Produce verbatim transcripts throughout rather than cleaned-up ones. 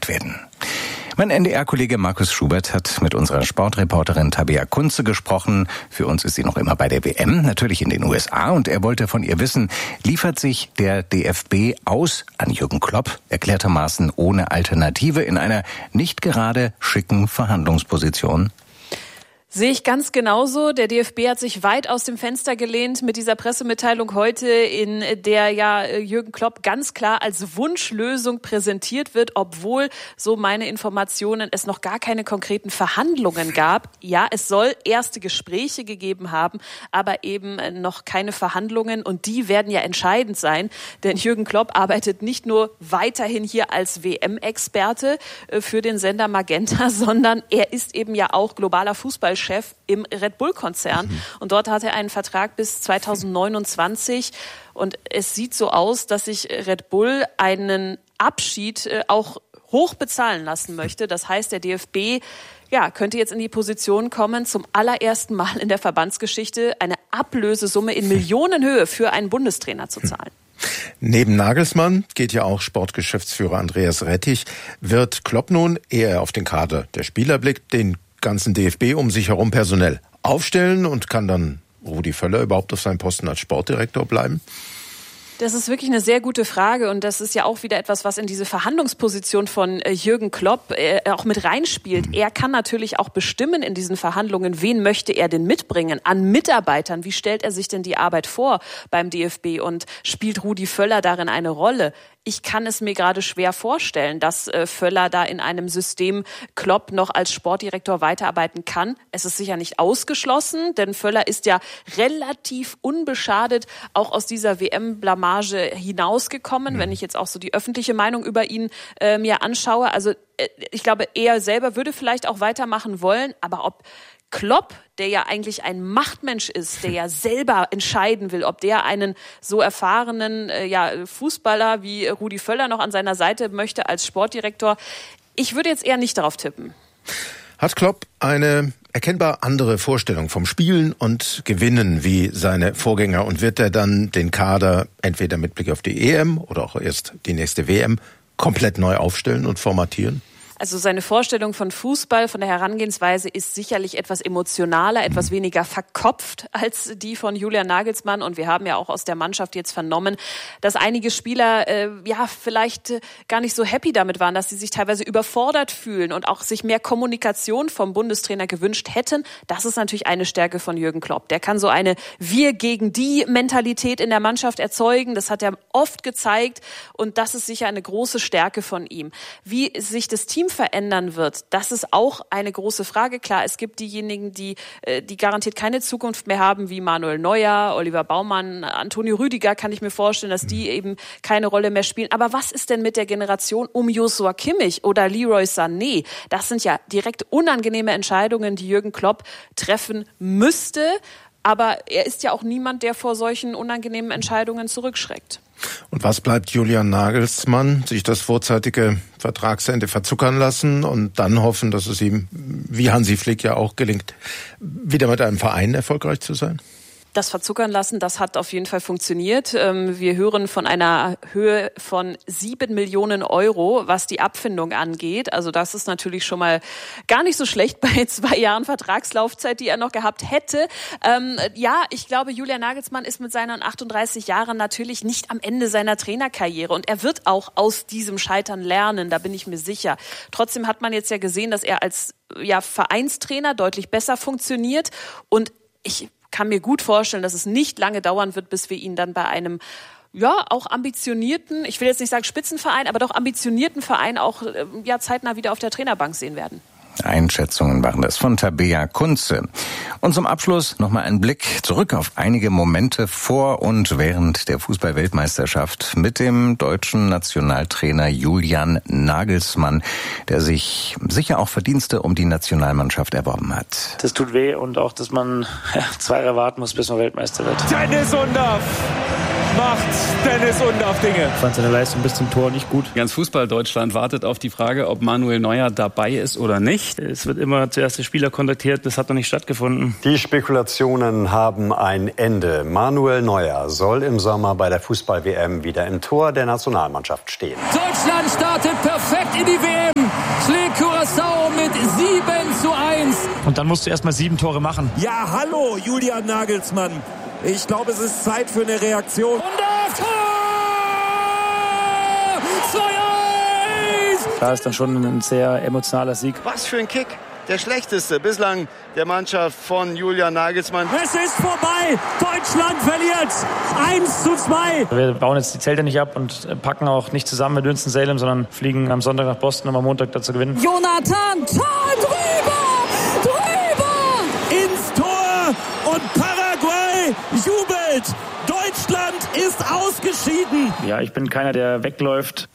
gebracht werden. Mein N D R-Kollege Markus Schubert hat mit unserer Sportreporterin Tabea Kunze gesprochen. Für uns ist sie noch immer bei der W M, natürlich in den U S A. Und er wollte von ihr wissen, liefert sich der D F B aus an Jürgen Klopp, erklärtermaßen ohne Alternative, in einer nicht gerade schicken Verhandlungsposition? Sehe ich ganz genauso. Der D F B hat sich weit aus dem Fenster gelehnt mit dieser Pressemitteilung heute, in der ja Jürgen Klopp ganz klar als Wunschlösung präsentiert wird, obwohl, so meine Informationen, es noch gar keine konkreten Verhandlungen gab. Ja, es soll erste Gespräche gegeben haben, aber eben noch keine Verhandlungen, und die werden ja entscheidend sein, denn Jürgen Klopp arbeitet nicht nur weiterhin hier als W M-Experte für den Sender Magenta, sondern er ist eben ja auch globaler Fußballchef Chef im Red Bull-Konzern. Mhm. Und dort hat er einen Vertrag bis zweitausendneunundzwanzig. Und es sieht so aus, dass sich Red Bull einen Abschied äh, auch hoch bezahlen lassen möchte. Das heißt, der D F B ja, könnte jetzt in die Position kommen, zum allerersten Mal in der Verbandsgeschichte eine Ablösesumme in Millionenhöhe für einen Bundestrainer zu zahlen. Neben Nagelsmann geht ja auch Sportgeschäftsführer Andreas Rettich. Wird Klopp nun, ehe er auf den Kader der Spieler blickt, den ganzen D F B um sich herum personell aufstellen, und kann dann Rudi Völler überhaupt auf seinem Posten als Sportdirektor bleiben? Das ist wirklich eine sehr gute Frage, und das ist ja auch wieder etwas, was in diese Verhandlungsposition von Jürgen Klopp äh, auch mit reinspielt. Mhm. Er kann natürlich auch bestimmen in diesen Verhandlungen, wen möchte er denn mitbringen an Mitarbeitern, wie stellt er sich denn die Arbeit vor beim D F B, und spielt Rudi Völler darin eine Rolle? Ich kann es mir gerade schwer vorstellen, dass äh, Völler da in einem System Klopp noch als Sportdirektor weiterarbeiten kann. Es ist sicher nicht ausgeschlossen, denn Völler ist ja relativ unbeschadet auch aus dieser W M-Blamage hinausgekommen, mhm. wenn ich jetzt auch so die öffentliche Meinung über ihn äh, mir anschaue. Also äh, ich glaube, er selber würde vielleicht auch weitermachen wollen, aber ob Klopp, der ja eigentlich ein Machtmensch ist, der ja selber entscheiden will, ob der einen so erfahrenen äh, ja, Fußballer wie Rudi Völler noch an seiner Seite möchte als Sportdirektor. Ich würde jetzt eher nicht darauf tippen. Hat Klopp eine erkennbar andere Vorstellung vom Spielen und Gewinnen wie seine Vorgänger, und wird er dann den Kader entweder mit Blick auf die E M oder auch erst die nächste W M komplett neu aufstellen und formatieren? Also seine Vorstellung von Fußball, von der Herangehensweise ist sicherlich etwas emotionaler, etwas weniger verkopft als die von Julian Nagelsmann. Und wir haben ja auch aus der Mannschaft jetzt vernommen, dass einige Spieler äh, ja vielleicht äh, gar nicht so happy damit waren, dass sie sich teilweise überfordert fühlen und auch sich mehr Kommunikation vom Bundestrainer gewünscht hätten. Das ist natürlich eine Stärke von Jürgen Klopp. Der kann so eine Wir-gegen-die-Mentalität in der Mannschaft erzeugen. Das hat er oft gezeigt, und das ist sicher eine große Stärke von ihm. Wie sich das Team verändern wird, das ist auch eine große Frage. Klar, es gibt diejenigen, die, die garantiert keine Zukunft mehr haben, wie Manuel Neuer, Oliver Baumann, Antonio Rüdiger, kann ich mir vorstellen, dass die eben keine Rolle mehr spielen. Aber was ist denn mit der Generation um Joshua Kimmich oder Leroy Sané? Das sind ja direkt unangenehme Entscheidungen, die Jürgen Klopp treffen müsste. Aber er ist ja auch niemand, der vor solchen unangenehmen Entscheidungen zurückschreckt. Und was bleibt Julian Nagelsmann? Sich das vorzeitige Vertragsende verzuckern lassen und dann hoffen, dass es ihm, wie Hansi Flick ja auch gelingt, wieder mit einem Verein erfolgreich zu sein? Das Verzuckern lassen, das hat auf jeden Fall funktioniert. Wir hören von einer Höhe von sieben Millionen Euro, was die Abfindung angeht. Also das ist natürlich schon mal gar nicht so schlecht bei zwei Jahren Vertragslaufzeit, die er noch gehabt hätte. Ähm, ja, ich glaube, Julian Nagelsmann ist mit seinen achtunddreißig Jahren natürlich nicht am Ende seiner Trainerkarriere. Und er wird auch aus diesem Scheitern lernen, da bin ich mir sicher. Trotzdem hat man jetzt ja gesehen, dass er als ja, Vereinstrainer deutlich besser funktioniert. Und ich kann mir gut vorstellen, dass es nicht lange dauern wird, bis wir ihn dann bei einem ja auch ambitionierten, ich will jetzt nicht sagen Spitzenverein, aber doch ambitionierten Verein auch ja zeitnah wieder auf der Trainerbank sehen werden. Einschätzungen waren das von Tabea Kunze. Und zum Abschluss nochmal ein Blick zurück auf einige Momente vor und während der Fußball-Weltmeisterschaft mit dem deutschen Nationaltrainer Julian Nagelsmann, der sich sicher auch Verdienste um die Nationalmannschaft erworben hat. Das tut weh, und auch, dass man ja, zwei Jahre warten muss, bis man Weltmeister wird. Dennis Undaff macht Dennis Undaff Dinge. Ich fand seine Leistung bis zum Tor nicht gut. Ganz Fußball-Deutschland wartet auf die Frage, ob Manuel Neuer dabei ist oder nicht. Es wird immer zuerst der Spieler kontaktiert, das hat noch nicht stattgefunden. Die Spekulationen haben ein Ende. Manuel Neuer soll im Sommer bei der Fußball-W M wieder im Tor der Nationalmannschaft stehen. Deutschland startet perfekt in die W M. sieben zu eins. Und dann musst du erst mal sieben Tore machen. Ja, hallo, Julian Nagelsmann. Ich glaube, es ist Zeit für eine Reaktion. Und auf Tor! zwei eins! Klar, ist dann schon ein sehr emotionaler Sieg. Was für ein Kick. Der schlechteste bislang der Mannschaft von Julian Nagelsmann. Es ist vorbei. Deutschland verliert. eins zu zwei. Wir bauen jetzt die Zelte nicht ab und packen auch nicht zusammen mit Winston-Salem, sondern fliegen am Sonntag nach Boston, um am Montag da zu gewinnen. Jonathan, Tor drüber! Drüber! Ins Tor und Paraguay jubelt. Deutschland ist ausgeschieden. Ja, ich bin keiner, der wegläuft.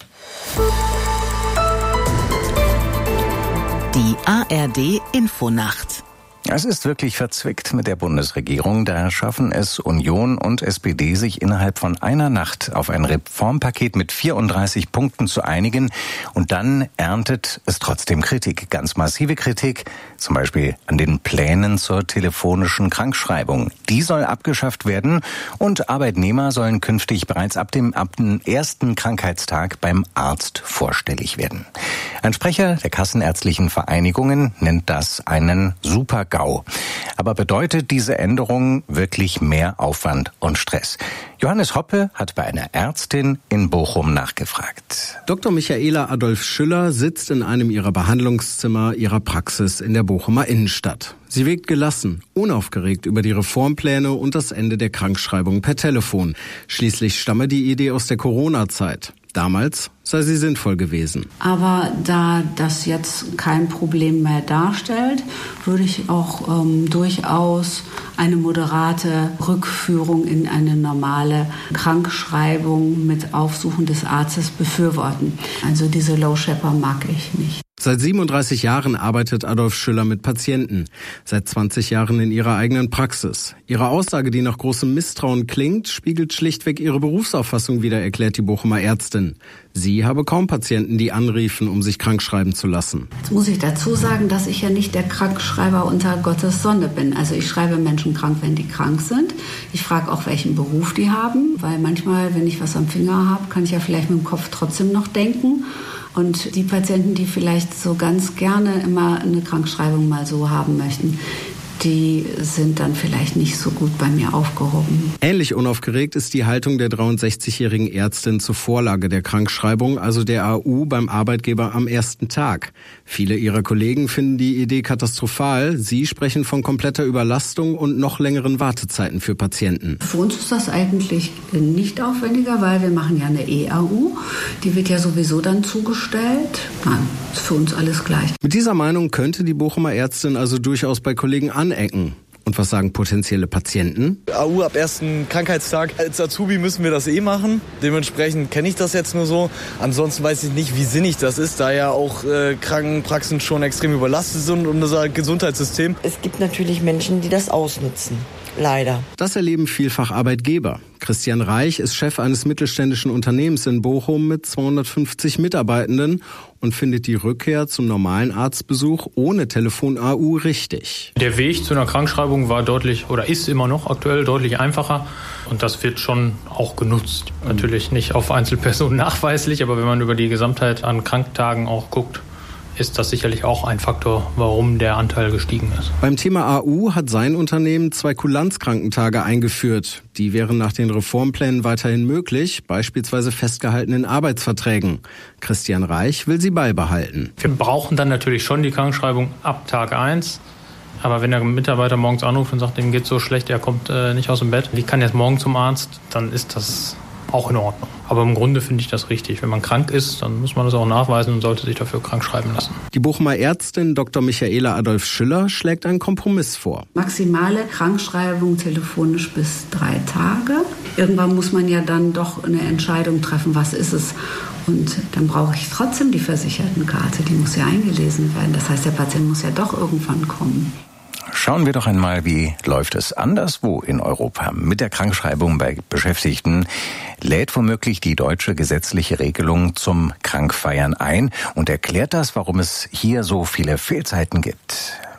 Die A R D Infonacht. Es ist wirklich verzwickt mit der Bundesregierung. Da schaffen es Union und S P D, sich innerhalb von einer Nacht auf ein Reformpaket mit vierunddreißig Punkten zu einigen. Und dann erntet es trotzdem Kritik, ganz massive Kritik, zum Beispiel an den Plänen zur telefonischen Krankschreibung. Die soll abgeschafft werden und Arbeitnehmer sollen künftig bereits ab dem, ab dem ersten Krankheitstag beim Arzt vorstellig werden. Ein Sprecher der kassenärztlichen Vereinigungen nennt das einen Super-GAU. Aber bedeutet diese Änderung wirklich mehr Aufwand und Stress? Johannes Hoppe hat bei einer Ärztin in Bochum nachgefragt. Doktor Michaela Adolf Schüller sitzt in einem ihrer Behandlungszimmer ihrer Praxis in der Bochumer Innenstadt. Sie wirkt gelassen, unaufgeregt über die Reformpläne und das Ende der Krankschreibung per Telefon. Schließlich stamme die Idee aus der Corona-Zeit. Damals sei sie sinnvoll gewesen. Aber da das jetzt kein Problem mehr darstellt, würde ich auch ähm, durchaus eine moderate Rückführung in eine normale Krankschreibung mit Aufsuchen des Arztes befürworten. Also diese Low Shepper mag ich nicht. Seit siebenunddreißig Jahren arbeitet Adolf Schüller mit Patienten. Seit zwanzig Jahren in ihrer eigenen Praxis. Ihre Aussage, die nach großem Misstrauen klingt, spiegelt schlichtweg ihre Berufsauffassung wider, erklärt die Bochumer Ärztin. Sie habe kaum Patienten, die anriefen, um sich krankschreiben zu lassen. Jetzt muss ich dazu sagen, dass ich ja nicht der Krankschreiber unter Gottes Sonne bin. Also ich schreibe Menschen krank, wenn die krank sind. Ich frage auch, welchen Beruf die haben, weil manchmal, wenn ich was am Finger habe, kann ich ja vielleicht mit dem Kopf trotzdem noch denken. Und die Patienten, die vielleicht so ganz gerne immer eine Krankschreibung mal so haben möchten, die sind dann vielleicht nicht so gut bei mir aufgehoben. Ähnlich unaufgeregt ist die Haltung der dreiundsechzigjährigen Ärztin zur Vorlage der Krankschreibung, also der A U, beim Arbeitgeber am ersten Tag. Viele ihrer Kollegen finden die Idee katastrophal. Sie sprechen von kompletter Überlastung und noch längeren Wartezeiten für Patienten. Für uns ist das eigentlich nicht aufwendiger, weil wir machen ja eine E-A U. Die wird ja sowieso dann zugestellt. Nein, ist für uns alles gleich. Mit dieser Meinung könnte die Bochumer Ärztin also durchaus bei Kollegen anecken. Und was sagen potenzielle Patienten? A U ab ersten Krankheitstag. Als Azubi müssen wir das eh machen. Dementsprechend kenne ich das jetzt nur so. Ansonsten weiß ich nicht, wie sinnig das ist, da ja auch äh, Krankenpraxen schon extrem überlastet sind und unser Gesundheitssystem. Es gibt natürlich Menschen, die das ausnutzen. Leider. Das erleben vielfach Arbeitgeber. Christian Reich ist Chef eines mittelständischen Unternehmens in Bochum mit zweihundertfünfzig Mitarbeitenden und findet die Rückkehr zum normalen Arztbesuch ohne Telefon-A U richtig. Der Weg zu einer Krankschreibung war deutlich oder ist immer noch aktuell deutlich einfacher und das wird schon auch genutzt. Mhm. Natürlich nicht auf Einzelpersonen nachweislich, aber wenn man über die Gesamtheit an Kranktagen auch guckt, ist das sicherlich auch ein Faktor, warum der Anteil gestiegen ist. Beim Thema A U hat sein Unternehmen zwei Kulanzkrankentage eingeführt. Die wären nach den Reformplänen weiterhin möglich, beispielsweise festgehalten in Arbeitsverträgen. Christian Reich will sie beibehalten. Wir brauchen dann natürlich schon die Krankschreibung ab Tag eins. Aber wenn der Mitarbeiter morgens anruft und sagt, ihm geht's so schlecht, er kommt äh, nicht aus dem Bett, ich kann jetzt morgen zum Arzt, dann ist das auch in Ordnung. Aber im Grunde finde ich das richtig. Wenn man krank ist, dann muss man das auch nachweisen und sollte sich dafür krank schreiben lassen. Die Bochumer Ärztin Doktor Michaela Adolf Schüller schlägt einen Kompromiss vor. Maximale Krankschreibung telefonisch bis drei Tage. Irgendwann muss man ja dann doch eine Entscheidung treffen, was ist es. Und dann brauche ich trotzdem die Versichertenkarte. Die muss ja eingelesen werden. Das heißt, der Patient muss ja doch irgendwann kommen. Schauen wir doch einmal, wie läuft es anderswo in Europa. Mit der Krankschreibung bei Beschäftigten lädt womöglich die deutsche gesetzliche Regelung zum Krankfeiern ein und erklärt das, warum es hier so viele Fehlzeiten gibt.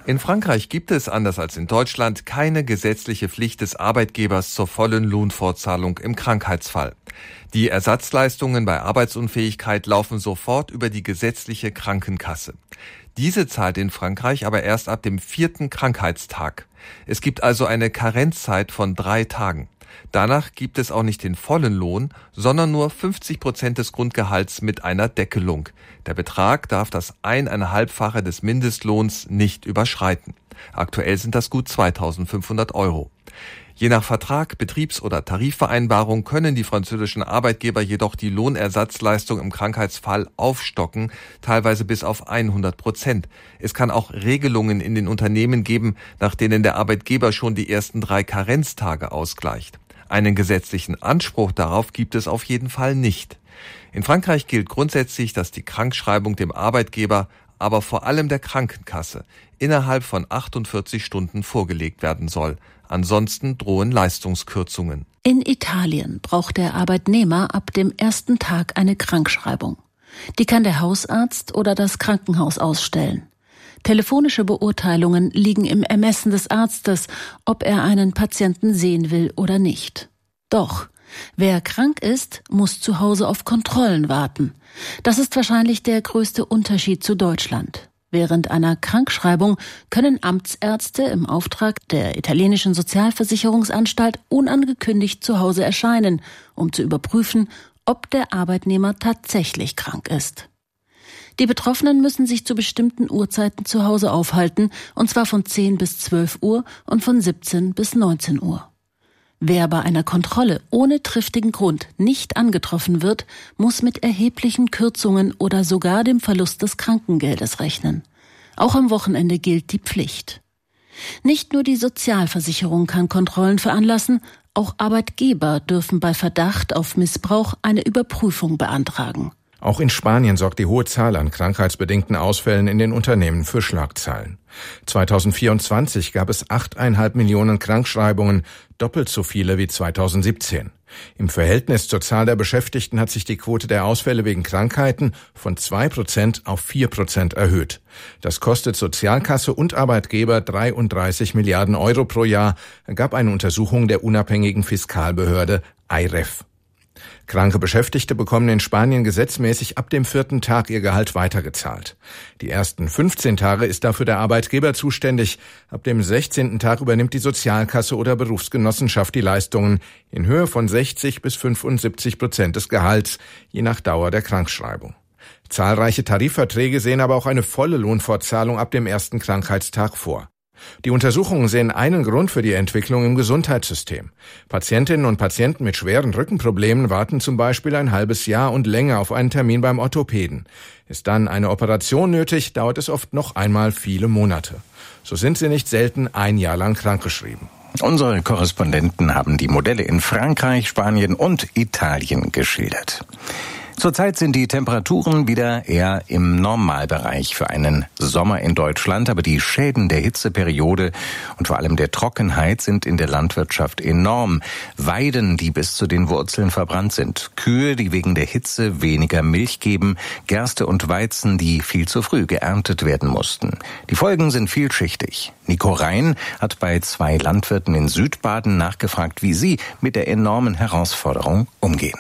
In Frankreich gibt es, anders als in Deutschland, keine gesetzliche Pflicht des Arbeitgebers zur vollen Lohnfortzahlung im Krankheitsfall. Die Ersatzleistungen bei Arbeitsunfähigkeit laufen sofort über die gesetzliche Krankenkasse. Diese zahlt in Frankreich aber erst ab dem vierten Krankheitstag. Es gibt also eine Karenzzeit von drei Tagen. Danach gibt es auch nicht den vollen Lohn, sondern nur fünfzig Prozent des Grundgehalts mit einer Deckelung. Der Betrag darf das eineinhalbfache des Mindestlohns nicht überschreiten. Aktuell sind das gut zweitausendfünfhundert Euro. Je nach Vertrag, Betriebs- oder Tarifvereinbarung können die französischen Arbeitgeber jedoch die Lohnersatzleistung im Krankheitsfall aufstocken, teilweise bis auf hundert Prozent. Es kann auch Regelungen in den Unternehmen geben, nach denen der Arbeitgeber schon die ersten drei Karenztage ausgleicht. Einen gesetzlichen Anspruch darauf gibt es auf jeden Fall nicht. In Frankreich gilt grundsätzlich, dass die Krankschreibung dem Arbeitgeber, aber vor allem der Krankenkasse, innerhalb von achtundvierzig Stunden vorgelegt werden soll. Ansonsten drohen Leistungskürzungen. In Italien braucht der Arbeitnehmer ab dem ersten Tag eine Krankschreibung. Die kann der Hausarzt oder das Krankenhaus ausstellen. Telefonische Beurteilungen liegen im Ermessen des Arztes, ob er einen Patienten sehen will oder nicht. Doch, wer krank ist, muss zu Hause auf Kontrollen warten. Das ist wahrscheinlich der größte Unterschied zu Deutschland. Während einer Krankschreibung können Amtsärzte im Auftrag der italienischen Sozialversicherungsanstalt unangekündigt zu Hause erscheinen, um zu überprüfen, ob der Arbeitnehmer tatsächlich krank ist. Die Betroffenen müssen sich zu bestimmten Uhrzeiten zu Hause aufhalten, und zwar von zehn bis zwölf Uhr und von siebzehn bis neunzehn Uhr. Wer bei einer Kontrolle ohne triftigen Grund nicht angetroffen wird, muss mit erheblichen Kürzungen oder sogar dem Verlust des Krankengeldes rechnen. Auch am Wochenende gilt die Pflicht. Nicht nur die Sozialversicherung kann Kontrollen veranlassen, auch Arbeitgeber dürfen bei Verdacht auf Missbrauch eine Überprüfung beantragen. Auch in Spanien sorgt die hohe Zahl an krankheitsbedingten Ausfällen in den Unternehmen für Schlagzeilen. zweitausendvierundzwanzig gab es achteinhalb Millionen Krankschreibungen, doppelt so viele wie zweitausendsiebzehn. Im Verhältnis zur Zahl der Beschäftigten hat sich die Quote der Ausfälle wegen Krankheiten von zwei Prozent auf vier Prozent erhöht. Das kostet Sozialkasse und Arbeitgeber dreiunddreißig Milliarden Euro pro Jahr, gab eine Untersuchung der unabhängigen Fiskalbehörde I R E F. Kranke Beschäftigte bekommen in Spanien gesetzmäßig ab dem vierten Tag ihr Gehalt weitergezahlt. Die ersten fünfzehn Tage ist dafür der Arbeitgeber zuständig. Ab dem sechzehnten Tag übernimmt die Sozialkasse oder Berufsgenossenschaft die Leistungen in Höhe von sechzig bis fünfundsiebzig Prozent des Gehalts, je nach Dauer der Krankschreibung. Zahlreiche Tarifverträge sehen aber auch eine volle Lohnfortzahlung ab dem ersten Krankheitstag vor. Die Untersuchungen sehen einen Grund für die Entwicklung im Gesundheitssystem. Patientinnen und Patienten mit schweren Rückenproblemen warten zum Beispiel ein halbes Jahr und länger auf einen Termin beim Orthopäden. Ist dann eine Operation nötig, dauert es oft noch einmal viele Monate. So sind sie nicht selten ein Jahr lang krankgeschrieben. Unsere Korrespondenten haben die Modelle in Frankreich, Spanien und Italien geschildert. Zurzeit sind die Temperaturen wieder eher im Normalbereich für einen Sommer in Deutschland, aber die Schäden der Hitzeperiode und vor allem der Trockenheit sind in der Landwirtschaft enorm. Weiden, die bis zu den Wurzeln verbrannt sind, Kühe, die wegen der Hitze weniger Milch geben, Gerste und Weizen, die viel zu früh geerntet werden mussten. Die Folgen sind vielschichtig. Nico Rhein hat bei zwei Landwirten in Südbaden nachgefragt, wie sie mit der enormen Herausforderung umgehen.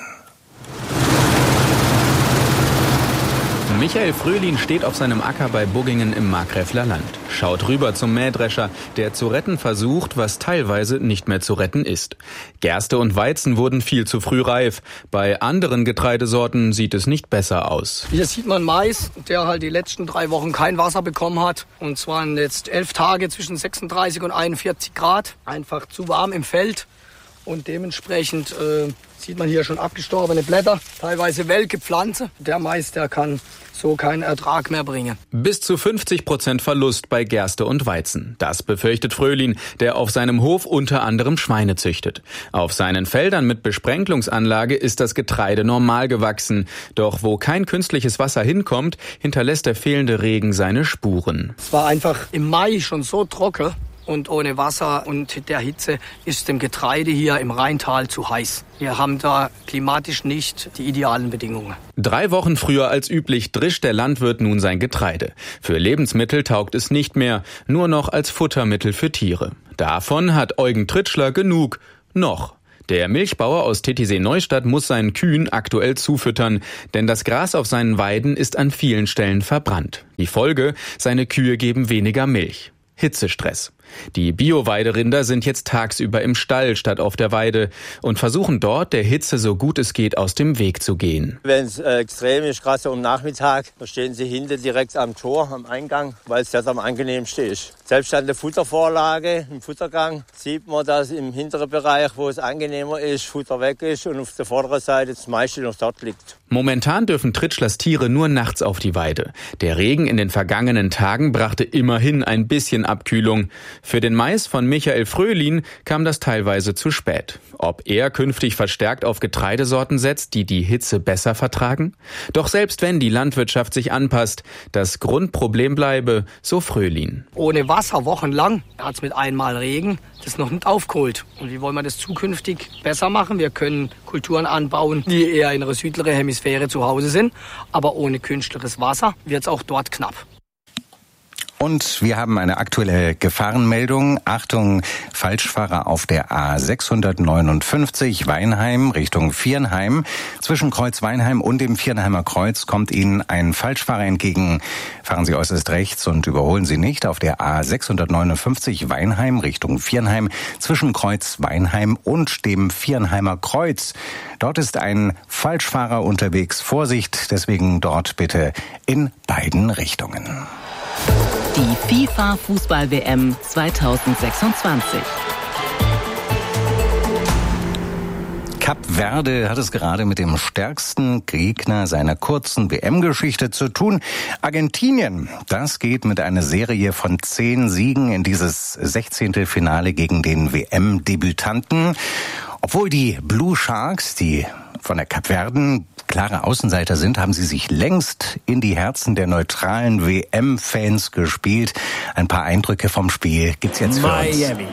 Michael Fröhlin steht auf seinem Acker bei Buggingen im Markgräfler Land. Schaut rüber zum Mähdrescher, der zu retten versucht, was teilweise nicht mehr zu retten ist. Gerste und Weizen wurden viel zu früh reif. Bei anderen Getreidesorten sieht es nicht besser aus. Hier sieht man Mais, der halt die letzten drei Wochen kein Wasser bekommen hat. Und zwar jetzt elf Tage zwischen sechsunddreißig und einundvierzig Grad. Einfach zu warm im Feld. Und dementsprechend äh, sieht man hier schon abgestorbene Blätter, teilweise welke Pflanze. Der Mais, der kann so keinen Ertrag mehr bringen. Bis zu fünfzig Prozent Verlust bei Gerste und Weizen. Das befürchtet Fröhlin, der auf seinem Hof unter anderem Schweine züchtet. Auf seinen Feldern mit Besprenkelungsanlage ist das Getreide normal gewachsen. Doch wo kein künstliches Wasser hinkommt, hinterlässt der fehlende Regen seine Spuren. Es war einfach im Mai schon so trocken. Und ohne Wasser und der Hitze ist dem Getreide hier im Rheintal zu heiß. Wir haben da klimatisch nicht die idealen Bedingungen. Drei Wochen früher als üblich drischt der Landwirt nun sein Getreide. Für Lebensmittel taugt es nicht mehr, nur noch als Futtermittel für Tiere. Davon hat Eugen Tritschler genug. Noch. Der Milchbauer aus Titisee-Neustadt muss seinen Kühen aktuell zufüttern, denn das Gras auf seinen Weiden ist an vielen Stellen verbrannt. Die Folge: seine Kühe geben weniger Milch. Hitzestress. Die Bio-Weiderinder sind jetzt tagsüber im Stall statt auf der Weide und versuchen dort, der Hitze so gut es geht aus dem Weg zu gehen. Wenn es äh, extrem ist, gerade so am Nachmittag, da stehen sie hinten direkt am Tor, am Eingang, weil es das am angenehmsten ist. Selbst an der Futtervorlage, im Futtergang, sieht man, dass im hinteren Bereich, wo es angenehmer ist, Futter weg ist und auf der vorderen Seite das meiste noch dort liegt. Momentan dürfen Tritschlers Tiere nur nachts auf die Weide. Der Regen in den vergangenen Tagen brachte immerhin ein bisschen Abkühlung. Für den Mais von Michael Fröhlin kam das teilweise zu spät. Ob er künftig verstärkt auf Getreidesorten setzt, die die Hitze besser vertragen? Doch selbst wenn die Landwirtschaft sich anpasst, das Grundproblem bleibe, so Fröhlin. Ohne Wasser wochenlang hat es mit einmal Regen das noch nicht aufgeholt. Und wie wollen wir das zukünftig besser machen? Wir können Kulturen anbauen, die eher in einer südlichen Hemisphäre zu Hause sind. Aber ohne künstliches Wasser wird es auch dort knapp. Und wir haben eine aktuelle Gefahrenmeldung. Achtung, Falschfahrer auf der A sechshundertneunundfünfzig Weinheim Richtung Viernheim. Zwischen Kreuz Weinheim und dem Viernheimer Kreuz kommt Ihnen ein Falschfahrer entgegen. Fahren Sie äußerst rechts und überholen Sie nicht auf der A sechshundertneunundfünfzig Weinheim Richtung Viernheim zwischen Kreuz Weinheim und dem Viernheimer Kreuz. Dort ist ein Falschfahrer unterwegs. Vorsicht, deswegen dort bitte in beiden Richtungen. Die FIFA-Fußball-W M zweitausendsechsundzwanzig. Kap Verde hat es gerade mit dem stärksten Gegner seiner kurzen W M-Geschichte zu tun. Argentinien, das geht mit einer Serie von zehn Siegen in dieses Sechzehntelfinale gegen den W M-Debütanten. Obwohl die Blue Sharks, die von der Kapverden klare Außenseiter sind, haben sie sich längst in die Herzen der neutralen W M-Fans gespielt. Ein paar Eindrücke vom Spiel gibt's jetzt für Miami.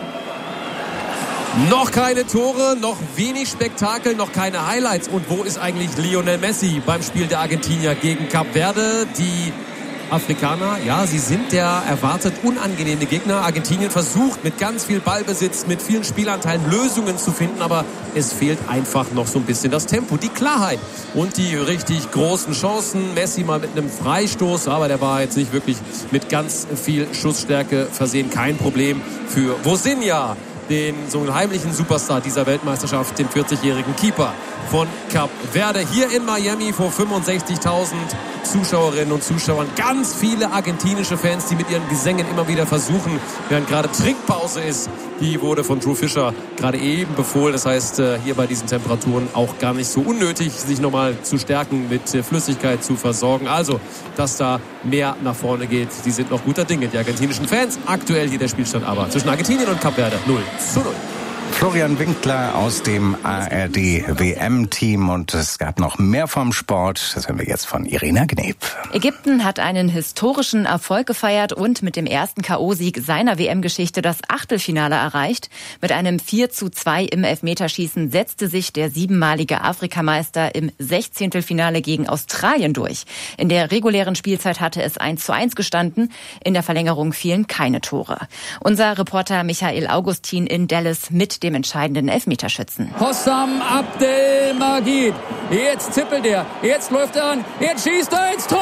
uns. Noch keine Tore, noch wenig Spektakel, noch keine Highlights. Und wo ist eigentlich Lionel Messi beim Spiel der Argentinier gegen Kap Verde? Die Afrikaner, ja, sie sind der erwartet unangenehme Gegner. Argentinien versucht mit ganz viel Ballbesitz, mit vielen Spielanteilen Lösungen zu finden, aber es fehlt einfach noch so ein bisschen das Tempo, die Klarheit und die richtig großen Chancen. Messi mal mit einem Freistoß, aber der war jetzt nicht wirklich mit ganz viel Schussstärke versehen. Kein Problem für Vozinha, den so einen heimlichen Superstar dieser Weltmeisterschaft, den vierzigjährigen Keeper von Kap Verde. Hier in Miami vor fünfundsechzigtausend Zuschauerinnen und Zuschauern. Ganz viele argentinische Fans, die mit ihren Gesängen immer wieder versuchen, während gerade Trinkpause ist. Die wurde von Drew Fisher gerade eben befohlen. Das heißt, hier bei diesen Temperaturen auch gar nicht so unnötig, sich nochmal zu stärken, mit Flüssigkeit zu versorgen. Also, dass da mehr nach vorne geht. Die sind noch guter Dinge, die argentinischen Fans. Aktuell hier der Spielstand aber zwischen Argentinien und Kap Verde null zu null. Florian Winkler aus dem A R D-W M-Team und es gab noch mehr vom Sport. Das hören wir jetzt von Irina Gneb. Ägypten hat einen historischen Erfolg gefeiert und mit dem ersten K O-Sieg seiner W M-Geschichte das Achtelfinale erreicht. Mit einem vier zu zwei im Elfmeterschießen setzte sich der siebenmalige Afrikameister im Sechzehntelfinale gegen Australien durch. In der regulären Spielzeit hatte es eins zu eins gestanden. In der Verlängerung fielen keine Tore. Unser Reporter Michael Augustin in Dallas mit dem entscheidenden Elfmeterschützen. Hossam Abdelmajid. Jetzt zippelt er. Jetzt läuft er an. Jetzt schießt er ins Tor!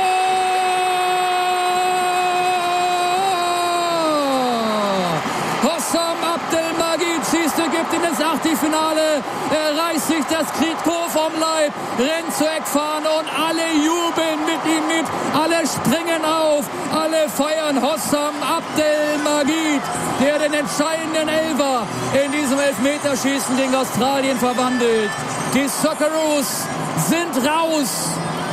Hossam Abdelmajid schießt Ägypten ins Achtelfinale. Er reißt sich das Trikot vom Leib, rennt zur Eckfahne und alle jubeln mit ihm mit. Alle springen auf, alle feiern Hossam Abdelmajid, der den entscheidenden Elfer in diesem Elfmeterschießen gegen Australien verwandelt. Die Socceroos sind raus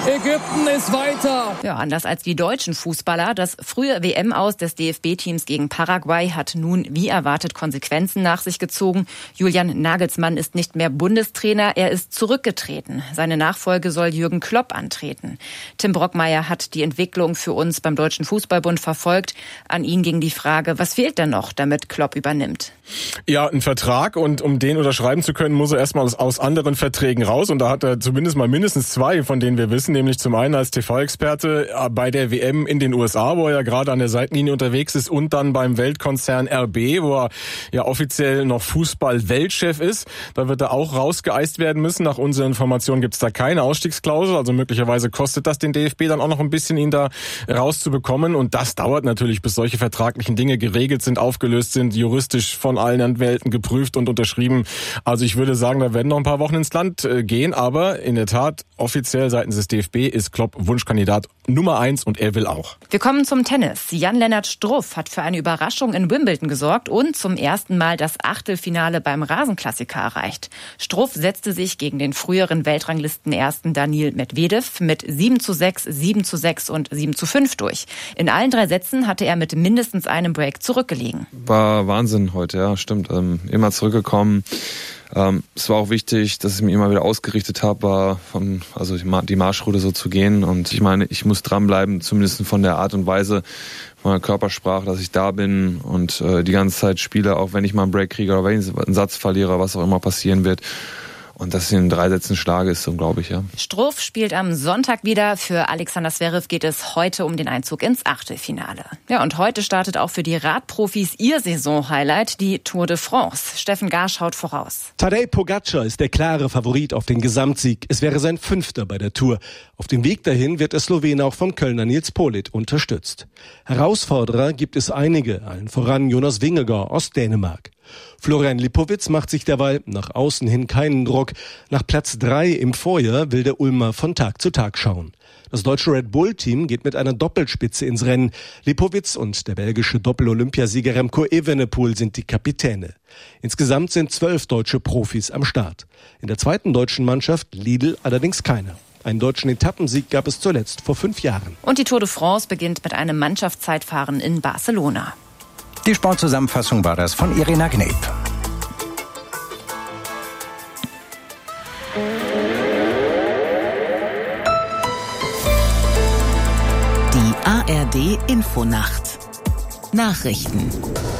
Ägypten ist weiter. Ja, anders als die deutschen Fußballer. Das frühe W M-Aus des D F B-Teams gegen Paraguay hat nun wie erwartet Konsequenzen nach sich gezogen. Julian Nagelsmann ist nicht mehr Bundestrainer, er ist zurückgetreten. Seine Nachfolge soll Jürgen Klopp antreten. Tim Brockmeier hat die Entwicklung für uns beim Deutschen Fußballbund verfolgt. An ihn ging die Frage, was fehlt denn noch, damit Klopp übernimmt? Ja, ein Vertrag, und um den unterschreiben zu können, muss er erstmal aus, aus anderen Verträgen raus, und da hat er zumindest mal mindestens zwei, von denen wir wissen, nämlich zum einen als T V-Experte bei der W M in den U S A, wo er ja gerade an der Seitenlinie unterwegs ist, und dann beim Weltkonzern R B, wo er ja offiziell noch Fußball-Weltchef ist. Da wird er auch rausgeeist werden müssen. Nach unseren Informationen gibt es da keine Ausstiegsklausel, also möglicherweise kostet das den D F B dann auch noch ein bisschen, ihn da rauszubekommen, und das dauert natürlich, bis solche vertraglichen Dinge geregelt sind, aufgelöst sind, juristisch von allen Anwälten geprüft und unterschrieben. Also ich würde sagen, da werden noch ein paar Wochen ins Land gehen, aber in der Tat, offiziell seitens des D F B ist Klopp Wunschkandidat Nummer eins, und er will auch. Wir kommen zum Tennis. Jan-Lennart Struff hat für eine Überraschung in Wimbledon gesorgt und zum ersten Mal das Achtelfinale beim Rasenklassiker erreicht. Struff setzte sich gegen den früheren Weltranglistenersten Daniil Medvedev mit sieben zu sechs, sieben zu sechs und sieben zu fünf durch. In allen drei Sätzen hatte er mit mindestens einem Break zurückgelegen. War Wahnsinn heute, ja, stimmt. Ähm, immer zurückgekommen. Ähm, es war auch wichtig, dass ich mich immer wieder ausgerichtet habe, war von, also die Marschroute so zu gehen. Und ich meine, ich muss dranbleiben, zumindest von der Art und Weise meiner Körpersprache, dass ich da bin und äh, die ganze Zeit spiele, auch wenn ich mal einen Break kriege oder wenn ich einen Satz verliere, was auch immer passieren wird. Und dass ich in drei Sätzen schlage, ist so, glaube ich, ja. Struff spielt am Sonntag wieder. Für Alexander Zverev geht es heute um den Einzug ins Achtelfinale. Ja, und heute startet auch für die Radprofis ihr Saisonhighlight, die Tour de France. Steffen Gar schaut voraus. Tadej Pogacar ist der klare Favorit auf den Gesamtsieg. Es wäre sein fünfter bei der Tour. Auf dem Weg dahin wird der Slowene auch vom Kölner Nils Politt unterstützt. Herausforderer gibt es einige, allen voran Jonas Vingegaard aus Dänemark. Florian Lipowitz macht sich derweil nach außen hin keinen Druck. Nach Platz drei im Vorjahr will der Ulmer von Tag zu Tag schauen. Das deutsche Red Bull-Team geht mit einer Doppelspitze ins Rennen. Lipowitz und der belgische Doppel-Olympiasieger Remco Evenepoel sind die Kapitäne. Insgesamt sind zwölf deutsche Profis am Start. In der zweiten deutschen Mannschaft Lidl allerdings keiner. Einen deutschen Etappensieg gab es zuletzt vor fünf Jahren. Und die Tour de France beginnt mit einem Mannschaftszeitfahren in Barcelona. Die Sportzusammenfassung war das von Irina Gneb. Die A R D Infonacht. Nachrichten.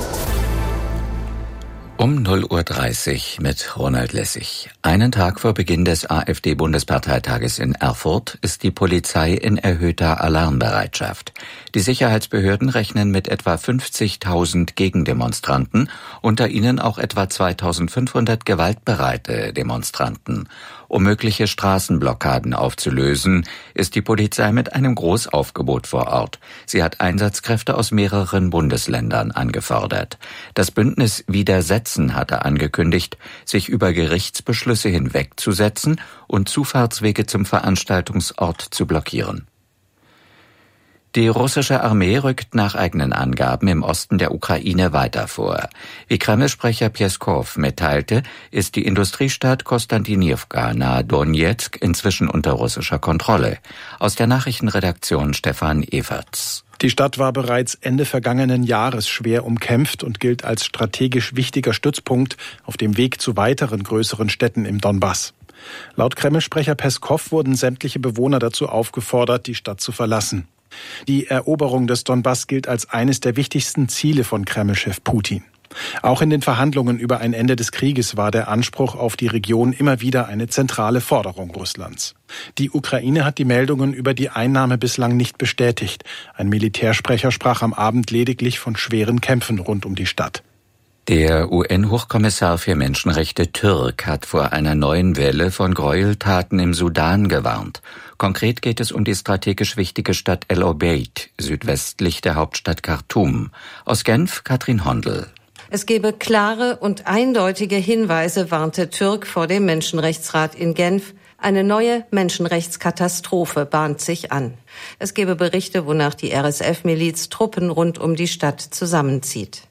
Um null Uhr dreißig mit Ronald Lessig. Einen Tag vor Beginn des AfD-Bundesparteitages in Erfurt ist die Polizei in erhöhter Alarmbereitschaft. Die Sicherheitsbehörden rechnen mit etwa fünfzigtausend Gegendemonstranten, unter ihnen auch etwa zweitausendfünfhundert gewaltbereite Demonstranten. Um mögliche Straßenblockaden aufzulösen, ist die Polizei mit einem Großaufgebot vor Ort. Sie hat Einsatzkräfte aus mehreren Bundesländern angefordert. Das Bündnis Widersetzen hatte angekündigt, sich über Gerichtsbeschlüsse hinwegzusetzen und Zufahrtswege zum Veranstaltungsort zu blockieren. Die russische Armee rückt nach eigenen Angaben im Osten der Ukraine weiter vor. Wie Kreml-Sprecher Pjeskow mitteilte, ist die Industriestadt Konstantinivka nahe Donezk inzwischen unter russischer Kontrolle. Aus der Nachrichtenredaktion Stefan Everts. Die Stadt war bereits Ende vergangenen Jahres schwer umkämpft und gilt als strategisch wichtiger Stützpunkt auf dem Weg zu weiteren größeren Städten im Donbass. Laut Kreml-Sprecher Pjeskow wurden sämtliche Bewohner dazu aufgefordert, die Stadt zu verlassen. Die Eroberung des Donbass gilt als eines der wichtigsten Ziele von Kreml-Chef Putin. Auch in den Verhandlungen über ein Ende des Krieges war der Anspruch auf die Region immer wieder eine zentrale Forderung Russlands. Die Ukraine hat die Meldungen über die Einnahme bislang nicht bestätigt. Ein Militärsprecher sprach am Abend lediglich von schweren Kämpfen rund um die Stadt. Der U N-Hochkommissar für Menschenrechte Türk hat vor einer neuen Welle von Gräueltaten im Sudan gewarnt. Konkret geht es um die strategisch wichtige Stadt El Obeid, südwestlich der Hauptstadt Khartoum. Aus Genf, Katrin Hondel. Es gebe klare und eindeutige Hinweise, warnte Türk vor dem Menschenrechtsrat in Genf. Eine neue Menschenrechtskatastrophe bahnt sich an. Es gebe Berichte, wonach die R S F-Miliz Truppen rund um die Stadt zusammenzieht.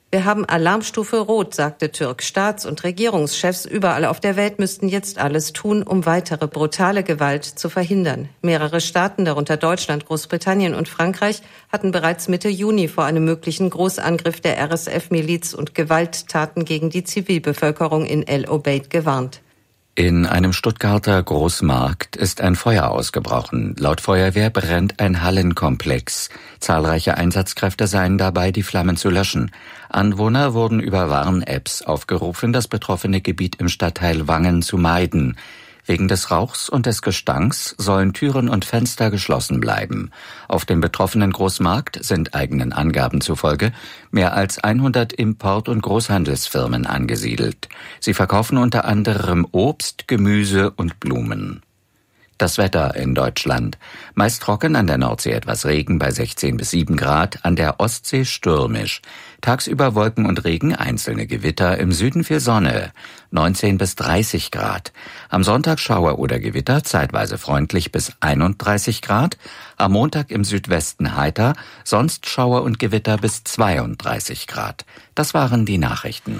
Wir haben Alarmstufe Rot, sagte Türk. Staats- und Regierungschefs überall auf der Welt müssten jetzt alles tun, um weitere brutale Gewalt zu verhindern. Mehrere Staaten, darunter Deutschland, Großbritannien und Frankreich, hatten bereits Mitte Juni vor einem möglichen Großangriff der R S F-Miliz und Gewalttaten gegen die Zivilbevölkerung in El Obeid gewarnt. In einem Stuttgarter Großmarkt ist ein Feuer ausgebrochen. Laut Feuerwehr brennt ein Hallenkomplex. Zahlreiche Einsatzkräfte seien dabei, die Flammen zu löschen. Anwohner wurden über Warn-Apps aufgerufen, das betroffene Gebiet im Stadtteil Wangen zu meiden. Wegen des Rauchs und des Gestanks sollen Türen und Fenster geschlossen bleiben. Auf dem betroffenen Großmarkt sind eigenen Angaben zufolge mehr als hundert Import- und Großhandelsfirmen angesiedelt. Sie verkaufen unter anderem Obst, Gemüse und Blumen. Das Wetter in Deutschland. Meist trocken, an der Nordsee etwas Regen bei sechzehn bis sieben Grad, an der Ostsee stürmisch. Tagsüber Wolken und Regen, einzelne Gewitter, im Süden viel Sonne, neunzehn bis dreißig Grad. Am Sonntag Schauer oder Gewitter, zeitweise freundlich bis einunddreißig Grad. Am Montag im Südwesten heiter, sonst Schauer und Gewitter bis zweiunddreißig Grad. Das waren die Nachrichten.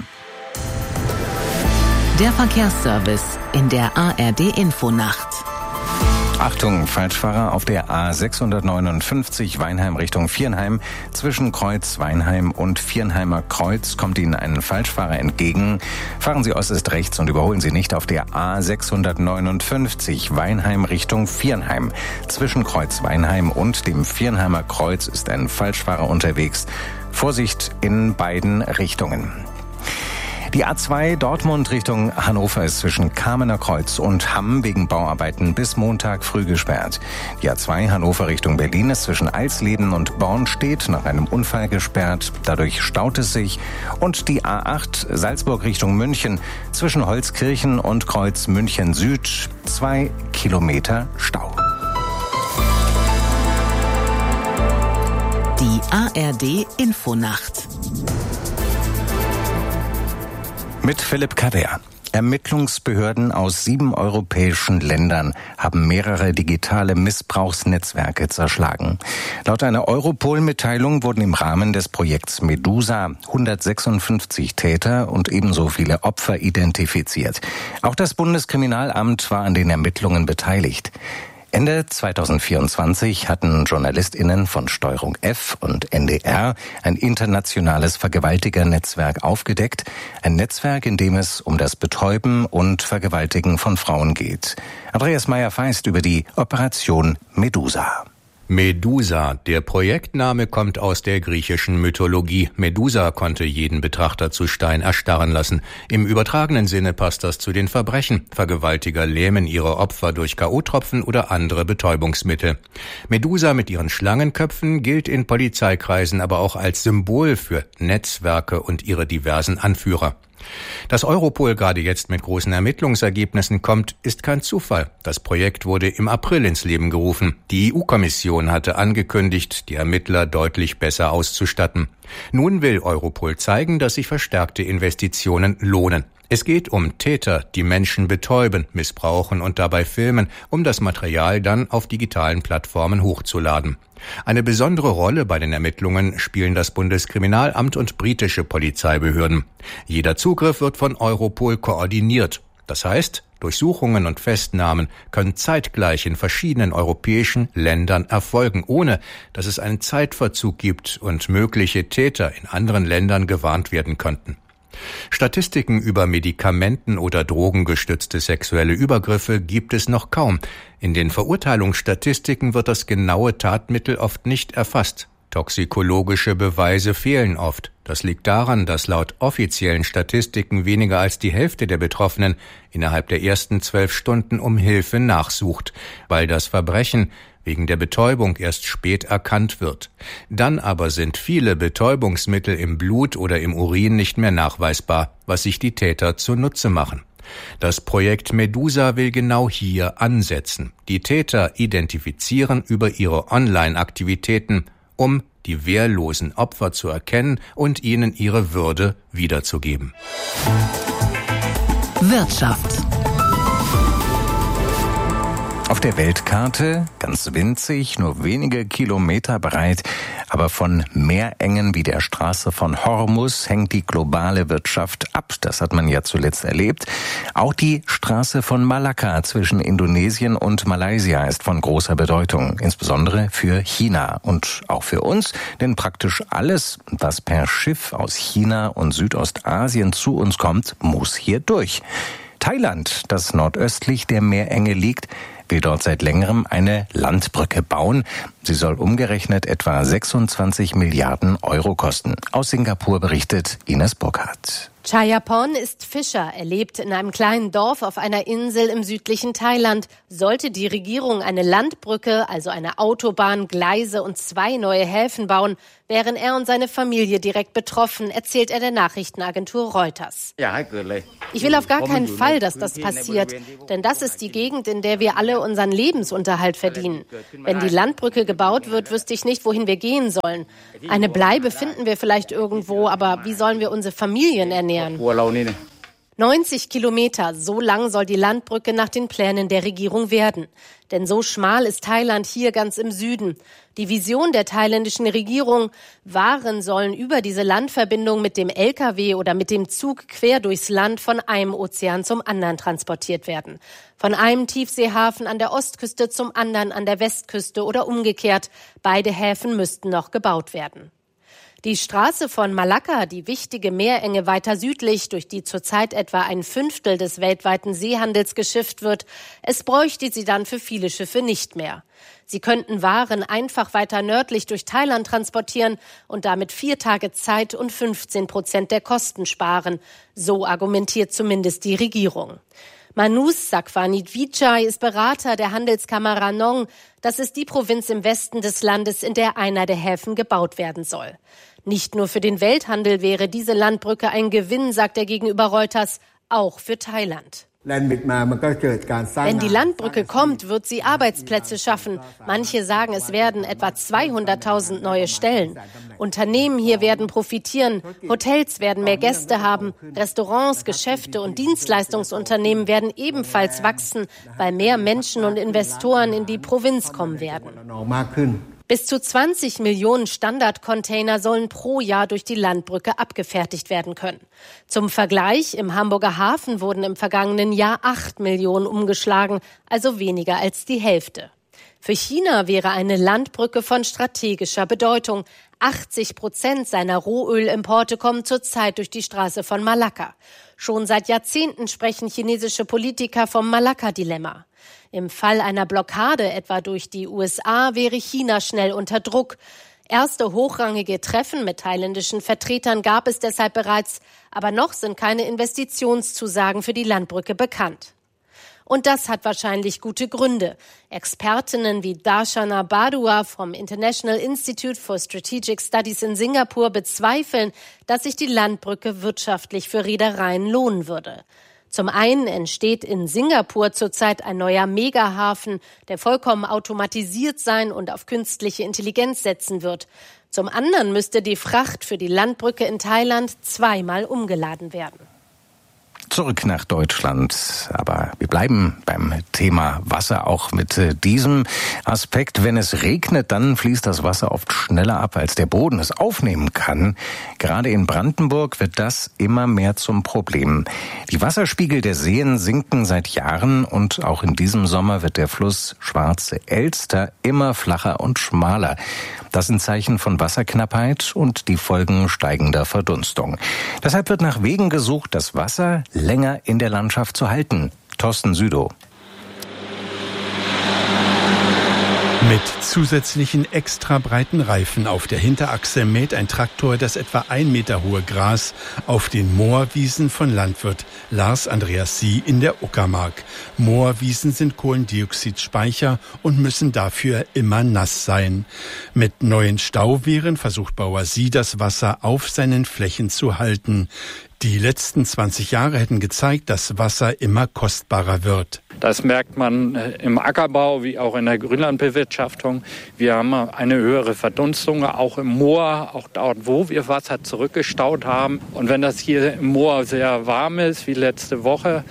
Der Verkehrsservice in der A R D-Infonacht. Achtung, Falschfahrer auf der A sechshundertneunundfünfzig Weinheim Richtung Viernheim. Zwischen Kreuz Weinheim und Viernheimer Kreuz kommt Ihnen ein Falschfahrer entgegen. Fahren Sie äußerst rechts und überholen Sie nicht auf der A sechshundertneunundfünfzig Weinheim Richtung Viernheim. Zwischen Kreuz Weinheim und dem Viernheimer Kreuz ist ein Falschfahrer unterwegs. Vorsicht in beiden Richtungen. Die A zwei Dortmund Richtung Hannover ist zwischen Kamener Kreuz und Hamm wegen Bauarbeiten bis Montag früh gesperrt. Die A zwei Hannover Richtung Berlin ist zwischen Eisleben und Bornstedt nach einem Unfall gesperrt. Dadurch staut es sich. Und die A acht Salzburg Richtung München zwischen Holzkirchen und Kreuz München Süd. Zwei Kilometer Stau. Die A R D-Infonacht. Mit Philipp Kader. Ermittlungsbehörden aus sieben europäischen Ländern haben mehrere digitale Missbrauchsnetzwerke zerschlagen. Laut einer Europol-Mitteilung wurden im Rahmen des Projekts Medusa hundertsechsundfünfzig Täter und ebenso viele Opfer identifiziert. Auch das Bundeskriminalamt war an den Ermittlungen beteiligt. Ende zweitausendvierundzwanzig hatten JournalistInnen von Steuerung F und N D R ein internationales Vergewaltigernetzwerk aufgedeckt. Ein Netzwerk, in dem es um das Betäuben und Vergewaltigen von Frauen geht. Andreas Meyer-Feist über die Operation Medusa. Medusa, der Projektname kommt aus der griechischen Mythologie. Medusa konnte jeden Betrachter zu Stein erstarren lassen. Im übertragenen Sinne passt das zu den Verbrechen. Vergewaltiger lähmen ihre Opfer durch K O-Tropfen oder andere Betäubungsmittel. Medusa mit ihren Schlangenköpfen gilt in Polizeikreisen aber auch als Symbol für Netzwerke und ihre diversen Anführer. Dass Europol gerade jetzt mit großen Ermittlungsergebnissen kommt, ist kein Zufall. Das Projekt wurde im April ins Leben gerufen. Die E U-Kommission hatte angekündigt, die Ermittler deutlich besser auszustatten. Nun will Europol zeigen, dass sich verstärkte Investitionen lohnen. Es geht um Täter, die Menschen betäuben, missbrauchen und dabei filmen, um das Material dann auf digitalen Plattformen hochzuladen. Eine besondere Rolle bei den Ermittlungen spielen das Bundeskriminalamt und britische Polizeibehörden. Jeder Zugriff wird von Europol koordiniert. Das heißt, Durchsuchungen und Festnahmen können zeitgleich in verschiedenen europäischen Ländern erfolgen, ohne dass es einen Zeitverzug gibt und mögliche Täter in anderen Ländern gewarnt werden könnten. Statistiken über Medikamenten- oder drogengestützte sexuelle Übergriffe gibt es noch kaum. In den Verurteilungsstatistiken wird das genaue Tatmittel oft nicht erfasst. Toxikologische Beweise fehlen oft. Das liegt daran, dass laut offiziellen Statistiken weniger als die Hälfte der Betroffenen innerhalb der ersten zwölf Stunden um Hilfe nachsucht, weil das Verbrechen wegen der Betäubung erst spät erkannt wird. Dann aber sind viele Betäubungsmittel im Blut oder im Urin nicht mehr nachweisbar, was sich die Täter zunutze machen. Das Projekt Medusa will genau hier ansetzen. Die Täter identifizieren über ihre Online-Aktivitäten, um die wehrlosen Opfer zu erkennen und ihnen ihre Würde wiederzugeben. Wirtschaft. Auf der Weltkarte ganz winzig, nur wenige Kilometer breit, aber von Meerengen wie der Straße von Hormuz hängt die globale Wirtschaft ab. Das hat man ja zuletzt erlebt. Auch die Straße von Malakka zwischen Indonesien und Malaysia ist von großer Bedeutung, insbesondere für China und auch für uns, denn praktisch alles, was per Schiff aus China und Südostasien zu uns kommt, muss hier durch. Thailand, das nordöstlich der Meerenge liegt, will dort seit längerem eine Landbrücke bauen. Sie soll umgerechnet etwa sechsundzwanzig Milliarden Euro kosten. Aus Singapur berichtet Ines Burkhardt. Chayapon ist Fischer. Er lebt in einem kleinen Dorf auf einer Insel im südlichen Thailand. Sollte die Regierung eine Landbrücke, also eine Autobahn, Gleise und zwei neue Häfen bauen, wären er und seine Familie direkt betroffen, erzählt er der Nachrichtenagentur Reuters. Ich will auf gar keinen Fall, dass das passiert, denn das ist die Gegend, in der wir alle unseren Lebensunterhalt verdienen. Wenn die Landbrücke gebaut wird, wüsste ich nicht, wohin wir gehen sollen. Eine Bleibe finden wir vielleicht irgendwo, aber wie sollen wir unsere Familien ernähren? neunzig Kilometer, so lang soll die Landbrücke nach den Plänen der Regierung werden. Denn so schmal ist Thailand hier ganz im Süden. Die Vision der thailändischen Regierung: Waren sollen über diese Landverbindung mit dem L K W oder mit dem Zug quer durchs Land von einem Ozean zum anderen transportiert werden. Von einem Tiefseehafen an der Ostküste zum anderen an der Westküste oder umgekehrt. Beide Häfen müssten noch gebaut werden. Die Straße von Malakka, die wichtige Meerenge weiter südlich, durch die zurzeit etwa ein Fünftel des weltweiten Seehandels geschifft wird, es bräuchte sie dann für viele Schiffe nicht mehr. Sie könnten Waren einfach weiter nördlich durch Thailand transportieren und damit vier Tage Zeit und fünfzehn Prozent der Kosten sparen. So argumentiert zumindest die Regierung. Manus Sakwanidvichai ist Berater der Handelskammer Ranong. Das ist die Provinz im Westen des Landes, in der einer der Häfen gebaut werden soll. Nicht nur für den Welthandel wäre diese Landbrücke ein Gewinn, sagt er gegenüber Reuters, auch für Thailand. Wenn die Landbrücke kommt, wird sie Arbeitsplätze schaffen. Manche sagen, es werden etwa zweihunderttausend neue Stellen. Unternehmen hier werden profitieren, Hotels werden mehr Gäste haben, Restaurants, Geschäfte und Dienstleistungsunternehmen werden ebenfalls wachsen, weil mehr Menschen und Investoren in die Provinz kommen werden. Bis zu zwanzig Millionen Standardcontainer sollen pro Jahr durch die Landbrücke abgefertigt werden können. Zum Vergleich, im Hamburger Hafen wurden im vergangenen Jahr acht Millionen umgeschlagen, also weniger als die Hälfte. Für China wäre eine Landbrücke von strategischer Bedeutung. achtzig Prozent seiner Rohölimporte kommen zurzeit durch die Straße von Malakka. Schon seit Jahrzehnten sprechen chinesische Politiker vom Malakka-Dilemma. Im Fall einer Blockade, etwa durch die U S A, wäre China schnell unter Druck. Erste hochrangige Treffen mit thailändischen Vertretern gab es deshalb bereits, aber noch sind keine Investitionszusagen für die Landbrücke bekannt. Und das hat wahrscheinlich gute Gründe. Expertinnen wie Darshana Badua vom International Institute for Strategic Studies in Singapur bezweifeln, dass sich die Landbrücke wirtschaftlich für Reedereien lohnen würde. Zum einen entsteht in Singapur zurzeit ein neuer Megahafen, der vollkommen automatisiert sein und auf künstliche Intelligenz setzen wird. Zum anderen müsste die Fracht für die Landbrücke in Thailand zweimal umgeladen werden. Zurück nach Deutschland, aber wir bleiben beim Thema Wasser auch mit diesem Aspekt. Wenn es regnet, dann fließt das Wasser oft schneller ab, als der Boden es aufnehmen kann. Gerade in Brandenburg wird das immer mehr zum Problem. Die Wasserspiegel der Seen sinken seit Jahren und auch in diesem Sommer wird der Fluss Schwarze Elster immer flacher und schmaler. Das sind Zeichen von Wasserknappheit und die Folgen steigender Verdunstung. Deshalb wird nach Wegen gesucht, das Wasser länger in der Landschaft zu halten. Thorsten Südow. Mit zusätzlichen extra breiten Reifen auf der Hinterachse mäht ein Traktor das etwa ein Meter hohe Gras auf den Moorwiesen von Landwirt Lars Andreas Sie in der Uckermark. Moorwiesen sind Kohlendioxidspeicher und müssen dafür immer nass sein. Mit neuen Stauwehren versucht Bauer Sie, das Wasser auf seinen Flächen zu halten. Die letzten zwanzig Jahre hätten gezeigt, dass Wasser immer kostbarer wird. Das merkt man im Ackerbau wie auch in der Grünlandbewirtschaftung. Wir haben eine höhere Verdunstung, auch im Moor, auch dort, wo wir Wasser zurückgestaut haben. Und wenn das hier im Moor sehr warm ist, wie letzte Woche,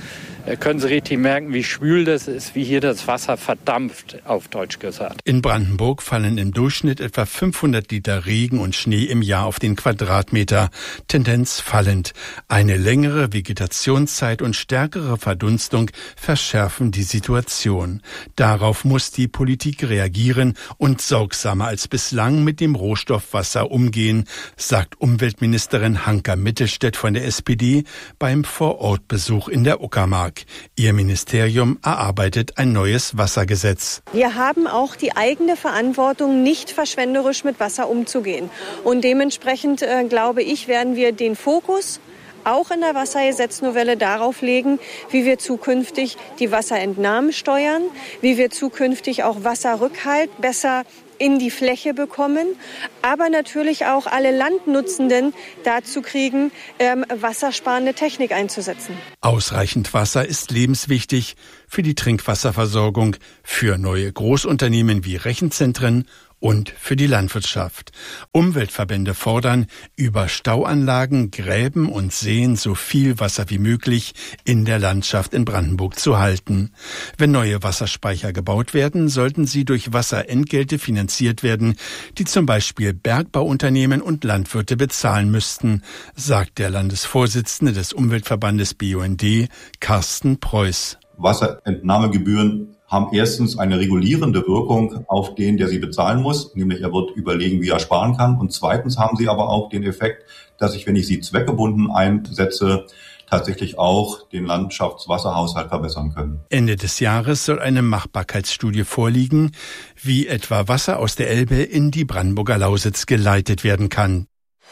Da können Sie richtig merken, wie schwül das ist, wie hier das Wasser verdampft, auf Deutsch gesagt. In Brandenburg fallen im Durchschnitt etwa fünfhundert Liter Regen und Schnee im Jahr auf den Quadratmeter. Tendenz fallend. Eine längere Vegetationszeit und stärkere Verdunstung verschärfen die Situation. Darauf muss die Politik reagieren und sorgsamer als bislang mit dem Rohstoff Wasser umgehen, sagt Umweltministerin Hanka Mittelstädt von der S P D beim Vorortbesuch in der Uckermark. Ihr Ministerium erarbeitet ein neues Wassergesetz. Wir haben auch die eigene Verantwortung, nicht verschwenderisch mit Wasser umzugehen. Und dementsprechend, äh, glaube ich, werden wir den Fokus auch in der Wassergesetznovelle darauf legen, wie wir zukünftig die Wasserentnahmen steuern, wie wir zukünftig auch Wasserrückhalt besser in die Fläche bekommen, aber natürlich auch alle Landnutzenden dazu kriegen, ähm, wassersparende Technik einzusetzen. Ausreichend Wasser ist lebenswichtig für die Trinkwasserversorgung, für neue Großunternehmen wie Rechenzentren und für die Landwirtschaft. Umweltverbände fordern, über Stauanlagen, Gräben und Seen so viel Wasser wie möglich in der Landschaft in Brandenburg zu halten. Wenn neue Wasserspeicher gebaut werden, sollten sie durch Wasserentgelte finanziert werden, die zum Beispiel Bergbauunternehmen und Landwirte bezahlen müssten, sagt der Landesvorsitzende des Umweltverbandes B U N D, Carsten Preuß. Wasserentnahmegebühren haben erstens eine regulierende Wirkung auf den, der sie bezahlen muss, nämlich er wird überlegen, wie er sparen kann. Und zweitens haben sie aber auch den Effekt, dass ich, wenn ich sie zweckgebunden einsetze, tatsächlich auch den Landschaftswasserhaushalt verbessern können. Ende des Jahres soll eine Machbarkeitsstudie vorliegen, wie etwa Wasser aus der Elbe in die Brandenburger Lausitz geleitet werden kann.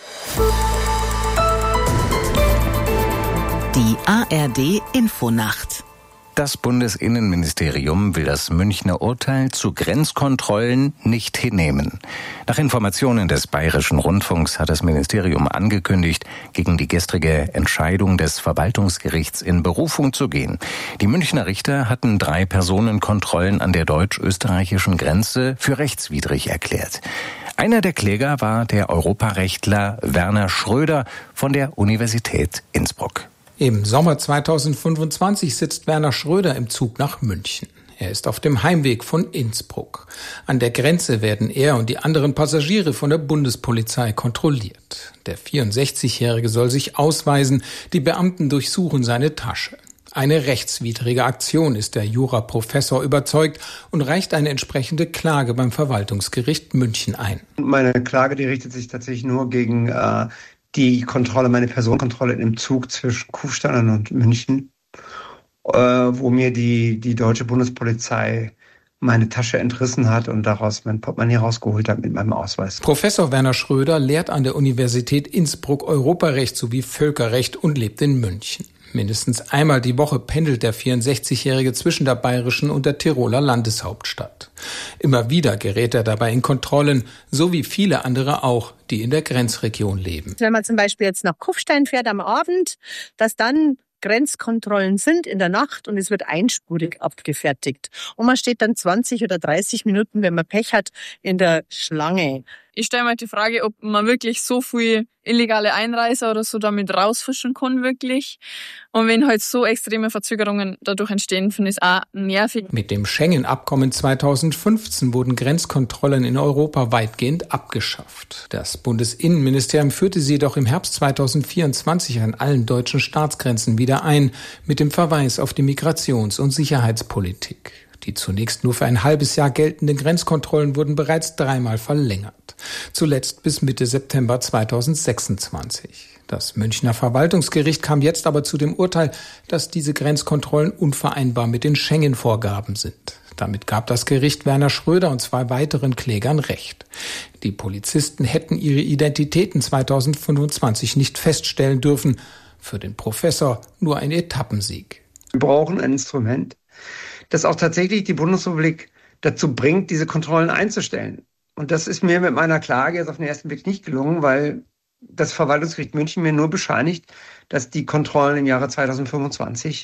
Die A R D Infonacht. Das Bundesinnenministerium will das Münchner Urteil zu Grenzkontrollen nicht hinnehmen. Nach Informationen des Bayerischen Rundfunks hat das Ministerium angekündigt, gegen die gestrige Entscheidung des Verwaltungsgerichts in Berufung zu gehen. Die Münchner Richter hatten drei Personenkontrollen an der deutsch-österreichischen Grenze für rechtswidrig erklärt. Einer der Kläger war der Europarechtler Werner Schröder von der Universität Innsbruck. Im Sommer zweitausendfünfundzwanzig sitzt Werner Schröder im Zug nach München. Er ist auf dem Heimweg von Innsbruck. An der Grenze werden er und die anderen Passagiere von der Bundespolizei kontrolliert. Der vierundsechzigjährige soll sich ausweisen, die Beamten durchsuchen seine Tasche. Eine rechtswidrige Aktion, ist der Juraprofessor überzeugt und reicht eine entsprechende Klage beim Verwaltungsgericht München ein. Meine Klage, die richtet sich tatsächlich nur gegen äh, die Kontrolle, meine Personenkontrolle im Zug zwischen Kufstein und München, äh, wo mir die, die deutsche Bundespolizei meine Tasche entrissen hat und daraus mein Portemonnaie rausgeholt hat mit meinem Ausweis. Professor Werner Schröder lehrt an der Universität Innsbruck Europarecht sowie Völkerrecht und lebt in München. Mindestens einmal die Woche pendelt der vierundsechzigjährige zwischen der bayerischen und der Tiroler Landeshauptstadt. Immer wieder gerät er dabei in Kontrollen, so wie viele andere auch, die in der Grenzregion leben. Wenn man zum Beispiel jetzt nach Kufstein fährt am Abend, dass dann Grenzkontrollen sind in der Nacht und es wird einspurig abgefertigt. Und man steht dann zwanzig oder dreißig Minuten, wenn man Pech hat, in der Schlange. Ich stelle mir die Frage, ob man wirklich so viel illegale Einreiser oder so damit rausfischen kann, wirklich. Und wenn halt so extreme Verzögerungen dadurch entstehen, finde ich es auch nervig. Mit dem Schengen-Abkommen zweitausendfünfzehn wurden Grenzkontrollen in Europa weitgehend abgeschafft. Das Bundesinnenministerium führte sie jedoch im Herbst zweitausendvierundzwanzig an allen deutschen Staatsgrenzen wieder ein, mit dem Verweis auf die Migrations- und Sicherheitspolitik. Die zunächst nur für ein halbes Jahr geltenden Grenzkontrollen wurden bereits dreimal verlängert. Zuletzt bis Mitte September zweitausendsechsundzwanzig. Das Münchner Verwaltungsgericht kam jetzt aber zu dem Urteil, dass diese Grenzkontrollen unvereinbar mit den Schengen-Vorgaben sind. Damit gab das Gericht Werner Schröder und zwei weiteren Klägern Recht. Die Polizisten hätten ihre Identitäten zweitausendfünfundzwanzig nicht feststellen dürfen. Für den Professor nur ein Etappensieg. Wir brauchen ein Instrument, das auch tatsächlich die Bundesrepublik dazu bringt, diese Kontrollen einzustellen. Und das ist mir mit meiner Klage jetzt auf den ersten Blick nicht gelungen, weil das Verwaltungsgericht München mir nur bescheinigt, dass die Kontrollen im Jahre zweitausendfünfundzwanzig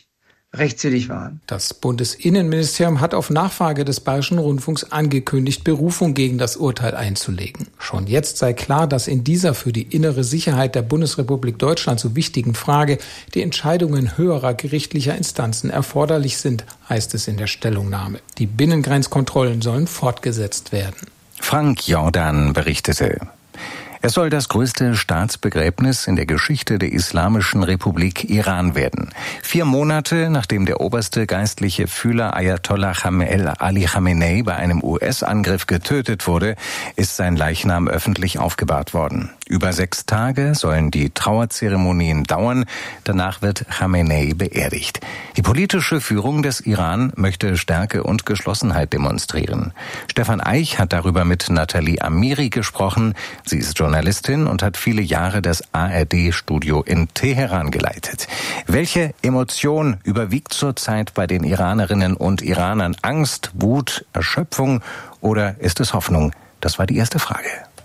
rechtswidrig waren. Das Bundesinnenministerium hat auf Nachfrage des Bayerischen Rundfunks angekündigt, Berufung gegen das Urteil einzulegen. Schon jetzt sei klar, dass in dieser für die innere Sicherheit der Bundesrepublik Deutschland so wichtigen Frage die Entscheidungen höherer gerichtlicher Instanzen erforderlich sind, heißt es in der Stellungnahme. Die Binnengrenzkontrollen sollen fortgesetzt werden. Frank Jordan berichtete. Es soll das größte Staatsbegräbnis in der Geschichte der Islamischen Republik Iran werden. Vier Monate nachdem der oberste geistliche Führer Ayatollah Ali Khamenei bei einem U S-Angriff getötet wurde, ist sein Leichnam öffentlich aufgebahrt worden. Über sechs Tage sollen die Trauerzeremonien dauern. Danach wird Khamenei beerdigt. Die politische Führung des Iran möchte Stärke und Geschlossenheit demonstrieren. Stefan Eich hat darüber mit Nathalie Amiri gesprochen. Sie ist Journalistin und hat viele Jahre das A R D-Studio in Teheran geleitet. Welche Emotion überwiegt zurzeit bei den Iranerinnen und Iranern? Angst, Wut, Erschöpfung oder ist es Hoffnung? Das war die erste Frage.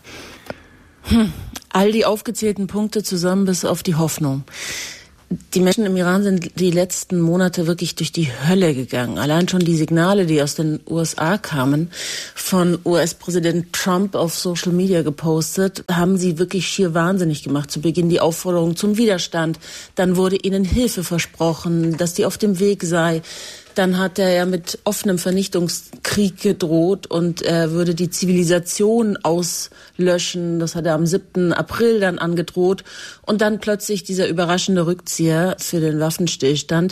Hm. All die aufgezählten Punkte zusammen bis auf die Hoffnung. Die Menschen im Iran sind die letzten Monate wirklich durch die Hölle gegangen. Allein schon die Signale, die aus den U S A kamen, von U S-Präsident Trump auf Social Media gepostet, haben sie wirklich schier wahnsinnig gemacht. Zu Beginn die Aufforderung zum Widerstand. Dann wurde ihnen Hilfe versprochen, dass die auf dem Weg sei. Dann hat er ja mit offenem Vernichtungskrieg gedroht und er würde die Zivilisation auslöschen. Das hat er am siebten April dann angedroht. Und dann plötzlich dieser überraschende Rückzieher für den Waffenstillstand.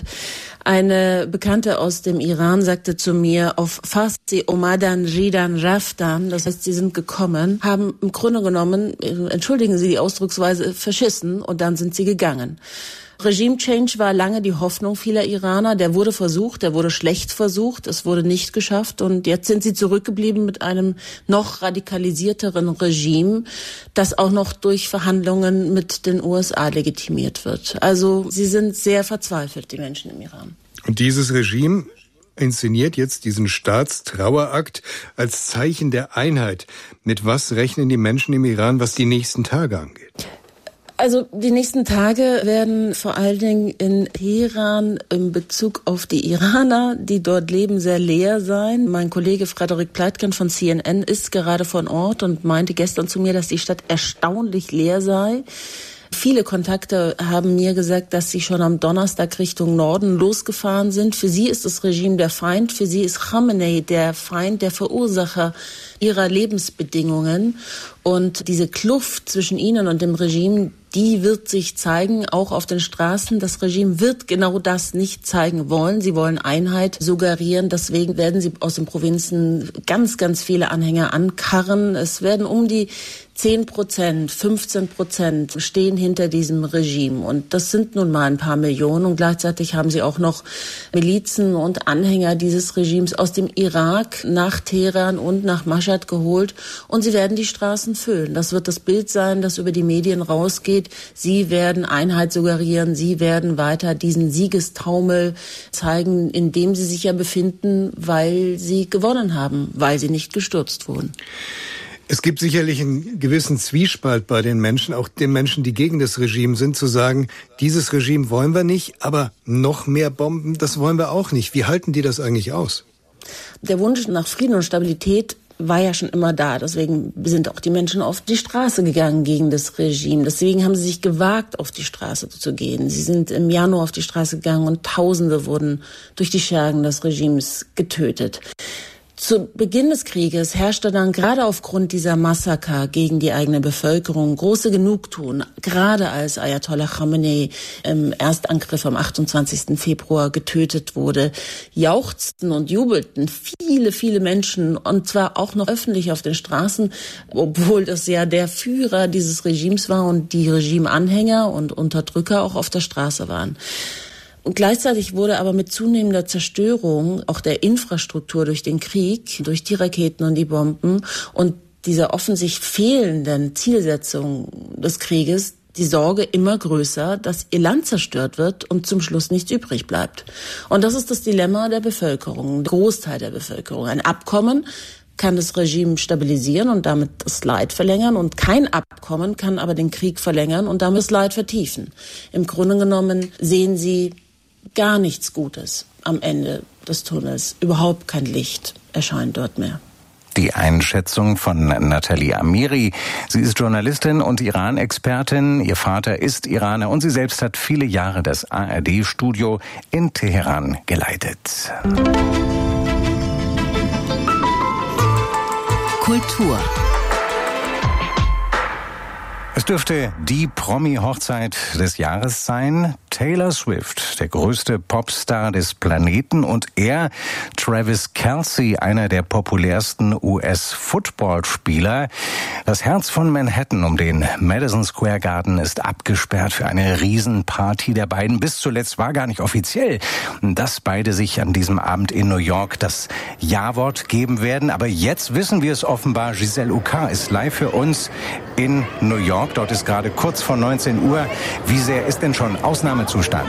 Eine Bekannte aus dem Iran sagte zu mir auf Farsi Omadan Ridan Raftan, das heißt, sie sind gekommen, haben im Grunde genommen, entschuldigen Sie die Ausdrucksweise, verschissen und dann sind sie gegangen. Regime-Change war lange die Hoffnung vieler Iraner. Der wurde versucht, der wurde schlecht versucht, es wurde nicht geschafft. Und jetzt sind sie zurückgeblieben mit einem noch radikalisierteren Regime, das auch noch durch Verhandlungen mit den U S A legitimiert wird. Also sie sind sehr verzweifelt, die Menschen im Iran. Und dieses Regime inszeniert jetzt diesen Staatstrauerakt als Zeichen der Einheit. Mit was rechnen die Menschen im Iran, was die nächsten Tage angeht? Also die nächsten Tage werden vor allen Dingen in Teheran in Bezug auf die Iraner, die dort leben, sehr leer sein. Mein Kollege Frederik Pleitgen von C N N ist gerade von Ort und meinte gestern zu mir, dass die Stadt erstaunlich leer sei. Viele Kontakte haben mir gesagt, dass sie schon am Donnerstag Richtung Norden losgefahren sind. Für sie ist das Regime der Feind, für sie ist Khamenei der Feind, der Verursacher ihrer Lebensbedingungen. Und diese Kluft zwischen ihnen und dem Regime, die wird sich zeigen, auch auf den Straßen. Das Regime wird genau das nicht zeigen wollen. Sie wollen Einheit suggerieren. Deswegen werden sie aus den Provinzen ganz, ganz viele Anhänger ankarren. Es werden um die zehn Prozent, fünfzehn Prozent stehen hinter diesem Regime. Und das sind nun mal ein paar Millionen. Und gleichzeitig haben sie auch noch Milizen und Anhänger dieses Regimes aus dem Irak nach Teheran und nach Mashhad geholt. Und sie werden die Straßen füllen. Das wird das Bild sein, das über die Medien rausgeht. Sie werden Einheit suggerieren. Sie werden weiter diesen Siegestaumel zeigen, in dem sie sich ja befinden, weil sie gewonnen haben, weil sie nicht gestürzt wurden. Es gibt sicherlich einen gewissen Zwiespalt bei den Menschen, auch den Menschen, die gegen das Regime sind, zu sagen, dieses Regime wollen wir nicht, aber noch mehr Bomben, das wollen wir auch nicht. Wie halten die das eigentlich aus? Der Wunsch nach Frieden und Stabilität war ja schon immer da. Deswegen sind auch die Menschen auf die Straße gegangen gegen das Regime. Deswegen haben sie sich gewagt, auf die Straße zu gehen. Sie sind im Januar auf die Straße gegangen und Tausende wurden durch die Schergen des Regimes getötet. Zu Beginn des Krieges herrschte dann gerade aufgrund dieser Massaker gegen die eigene Bevölkerung große Genugtuung, gerade als Ayatollah Khamenei im Erstangriff am achtundzwanzigsten Februar getötet wurde, jauchzten und jubelten viele, viele Menschen, und zwar auch noch öffentlich auf den Straßen, obwohl das ja der Führer dieses Regimes war und die Regimeanhänger und Unterdrücker auch auf der Straße waren. Und gleichzeitig wurde aber mit zunehmender Zerstörung auch der Infrastruktur durch den Krieg, durch die Raketen und die Bomben und dieser offensichtlich fehlenden Zielsetzung des Krieges die Sorge immer größer, dass ihr Land zerstört wird und zum Schluss nichts übrig bleibt. Und das ist das Dilemma der Bevölkerung, der Großteil der Bevölkerung. Ein Abkommen kann das Regime stabilisieren und damit das Leid verlängern, und kein Abkommen kann aber den Krieg verlängern und damit das Leid vertiefen. Im Grunde genommen sehen sie gar nichts Gutes am Ende des Tunnels. Überhaupt kein Licht erscheint dort mehr. Die Einschätzung von Nathalie Amiri. Sie ist Journalistin und Iran-Expertin. Ihr Vater ist Iraner und sie selbst hat viele Jahre das A R D-Studio in Teheran geleitet. Kultur. Es dürfte die Promi-Hochzeit des Jahres sein. Taylor Swift, der größte Popstar des Planeten, und er, Travis Kelce, einer der populärsten U S-Footballspieler. Das Herz von Manhattan um den Madison Square Garden ist abgesperrt für eine Riesenparty der beiden. Bis zuletzt war gar nicht offiziell, dass beide sich an diesem Abend in New York das Ja-Wort geben werden. Aber jetzt wissen wir es offenbar. Giselle Ucar ist live für uns in New York. Dort ist gerade kurz vor neunzehn Uhr. Wie sehr ist denn schon Ausnahmezustand?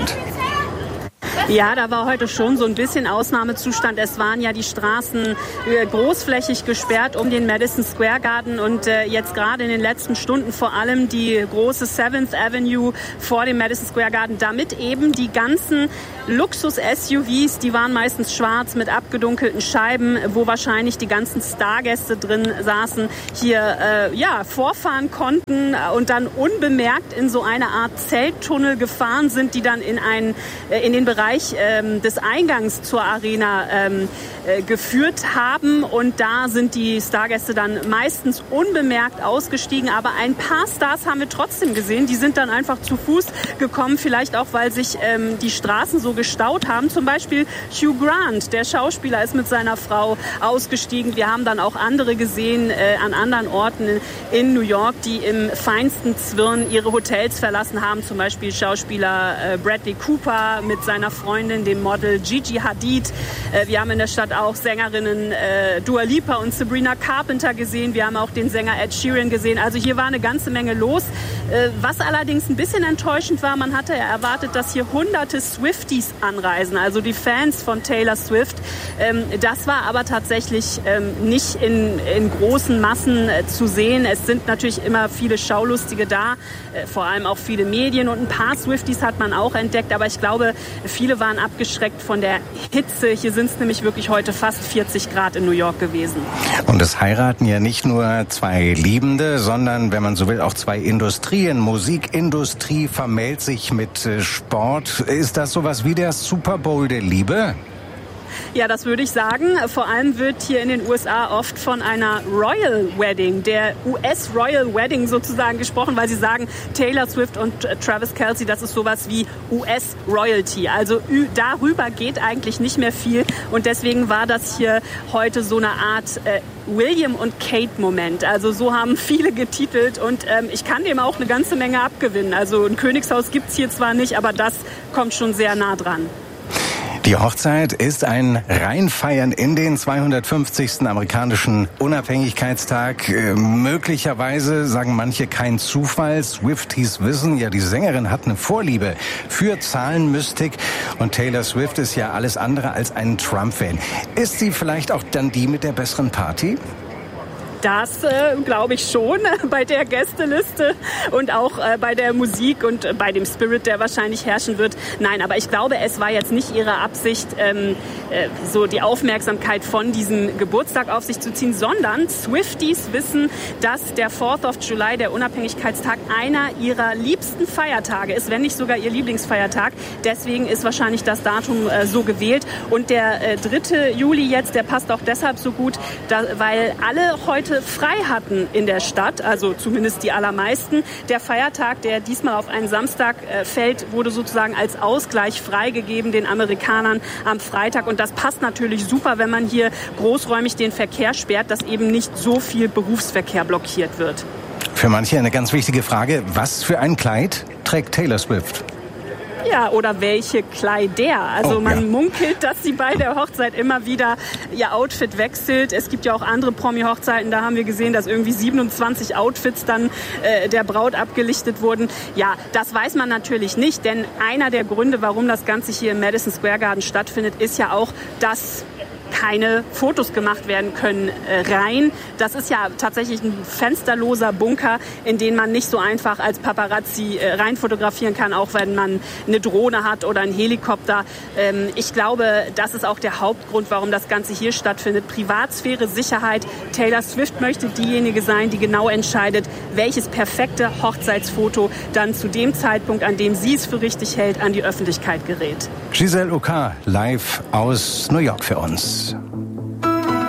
Ja, da war heute schon so ein bisschen Ausnahmezustand. Es waren ja die Straßen großflächig gesperrt um den Madison Square Garden und äh, jetzt gerade in den letzten Stunden vor allem die große seventh Avenue vor dem Madison Square Garden, damit eben die ganzen Luxus-S U Vs, die waren meistens schwarz mit abgedunkelten Scheiben, wo wahrscheinlich die ganzen Stargäste drin saßen, hier äh, ja vorfahren konnten und dann unbemerkt in so eine Art Zelttunnel gefahren sind, die dann in einen äh, in den Bereich ähm, des Eingangs zur Arena ähm, äh, geführt haben, und da sind die Stargäste dann meistens unbemerkt ausgestiegen, aber ein paar Stars haben wir trotzdem gesehen, die sind dann einfach zu Fuß gekommen, vielleicht auch, weil sich ähm, die Straßen so gestaut haben. Zum Beispiel Hugh Grant, der Schauspieler, ist mit seiner Frau ausgestiegen. Wir haben dann auch andere gesehen äh, an anderen Orten in New York, die im feinsten Zwirn ihre Hotels verlassen haben. Zum Beispiel Schauspieler äh, Bradley Cooper mit seiner Freundin, dem Model Gigi Hadid. Äh, wir haben in der Stadt auch Sängerinnen äh, Dua Lipa und Sabrina Carpenter gesehen. Wir haben auch den Sänger Ed Sheeran gesehen. Also hier war eine ganze Menge los. Äh, was allerdings ein bisschen enttäuschend war, man hatte ja erwartet, dass hier hunderte Swifties anreisen, also die Fans von Taylor Swift. Ähm, das war aber tatsächlich ähm, nicht in, in großen Massen äh, zu sehen. Es sind natürlich immer viele Schaulustige da, äh, vor allem auch viele Medien, und ein paar Swifties hat man auch entdeckt, aber ich glaube, viele waren abgeschreckt von der Hitze. Hier sind es nämlich wirklich heute fast vierzig Grad in New York gewesen. Und es heiraten ja nicht nur zwei Liebende, sondern, wenn man so will, auch zwei Industrien. Musikindustrie vermählt sich mit äh, Sport. Ist das sowas wie der Super Bowl der Liebe? Ja, das würde ich sagen. Vor allem wird hier in den U S A oft von einer Royal Wedding, der U S Royal Wedding sozusagen gesprochen, weil sie sagen, Taylor Swift und Travis Kelce, das ist sowas wie U S Royalty. Also darüber geht eigentlich nicht mehr viel, und deswegen war das hier heute so eine Art äh, William und Kate Moment. Also so haben viele getitelt, und ähm, ich kann dem auch eine ganze Menge abgewinnen. Also ein Königshaus gibt's hier zwar nicht, aber das kommt schon sehr nah dran. Die Hochzeit ist ein Reinfeiern in den zweihundertfünfzigsten amerikanischen Unabhängigkeitstag. Äh, möglicherweise, sagen manche, kein Zufall. Swifties wissen, ja, die Sängerin hat eine Vorliebe für Zahlenmystik, und Taylor Swift ist ja alles andere als ein Trump-Fan. Ist sie vielleicht auch dann die mit der besseren Party? Das äh, glaube ich schon bei der Gästeliste und auch äh, bei der Musik und äh, bei dem Spirit, der wahrscheinlich herrschen wird. Nein, aber ich glaube, es war jetzt nicht ihre Absicht, ähm, äh, so die Aufmerksamkeit von diesem Geburtstag auf sich zu ziehen, sondern Swifties wissen, dass der fourth of July, der Unabhängigkeitstag, einer ihrer liebsten Feiertage ist, wenn nicht sogar ihr Lieblingsfeiertag. Deswegen ist wahrscheinlich das Datum äh, so gewählt. Und der äh, dritte Juli jetzt, der passt auch deshalb so gut, da, weil alle heute frei hatten in der Stadt, also zumindest die allermeisten. Der Feiertag, der diesmal auf einen Samstag äh, fällt, wurde sozusagen als Ausgleich freigegeben den Amerikanern am Freitag. Und das passt natürlich super, wenn man hier großräumig den Verkehr sperrt, dass eben nicht so viel Berufsverkehr blockiert wird. Für manche eine ganz wichtige Frage: Was für ein Kleid trägt Taylor Swift? Ja, oder welche Kleider. Also oh, man ja. munkelt, dass sie bei der Hochzeit immer wieder ihr Outfit wechselt. Es gibt ja auch andere Promi-Hochzeiten, da haben wir gesehen, dass irgendwie siebenundzwanzig Outfits dann äh, der Braut abgelichtet wurden. Ja, das weiß man natürlich nicht, denn einer der Gründe, warum das Ganze hier im Madison Square Garden stattfindet, ist ja auch, dass keine Fotos gemacht werden können äh, rein. Das ist ja tatsächlich ein fensterloser Bunker, in den man nicht so einfach als Paparazzi äh, rein fotografieren kann, auch wenn man eine Drohne hat oder einen Helikopter. Ähm, ich glaube, das ist auch der Hauptgrund, warum das Ganze hier stattfindet. Privatsphäre, Sicherheit. Taylor Swift möchte diejenige sein, die genau entscheidet, welches perfekte Hochzeitsfoto dann zu dem Zeitpunkt, an dem sie es für richtig hält, an die Öffentlichkeit gerät. Giselle Oka live aus New York für uns.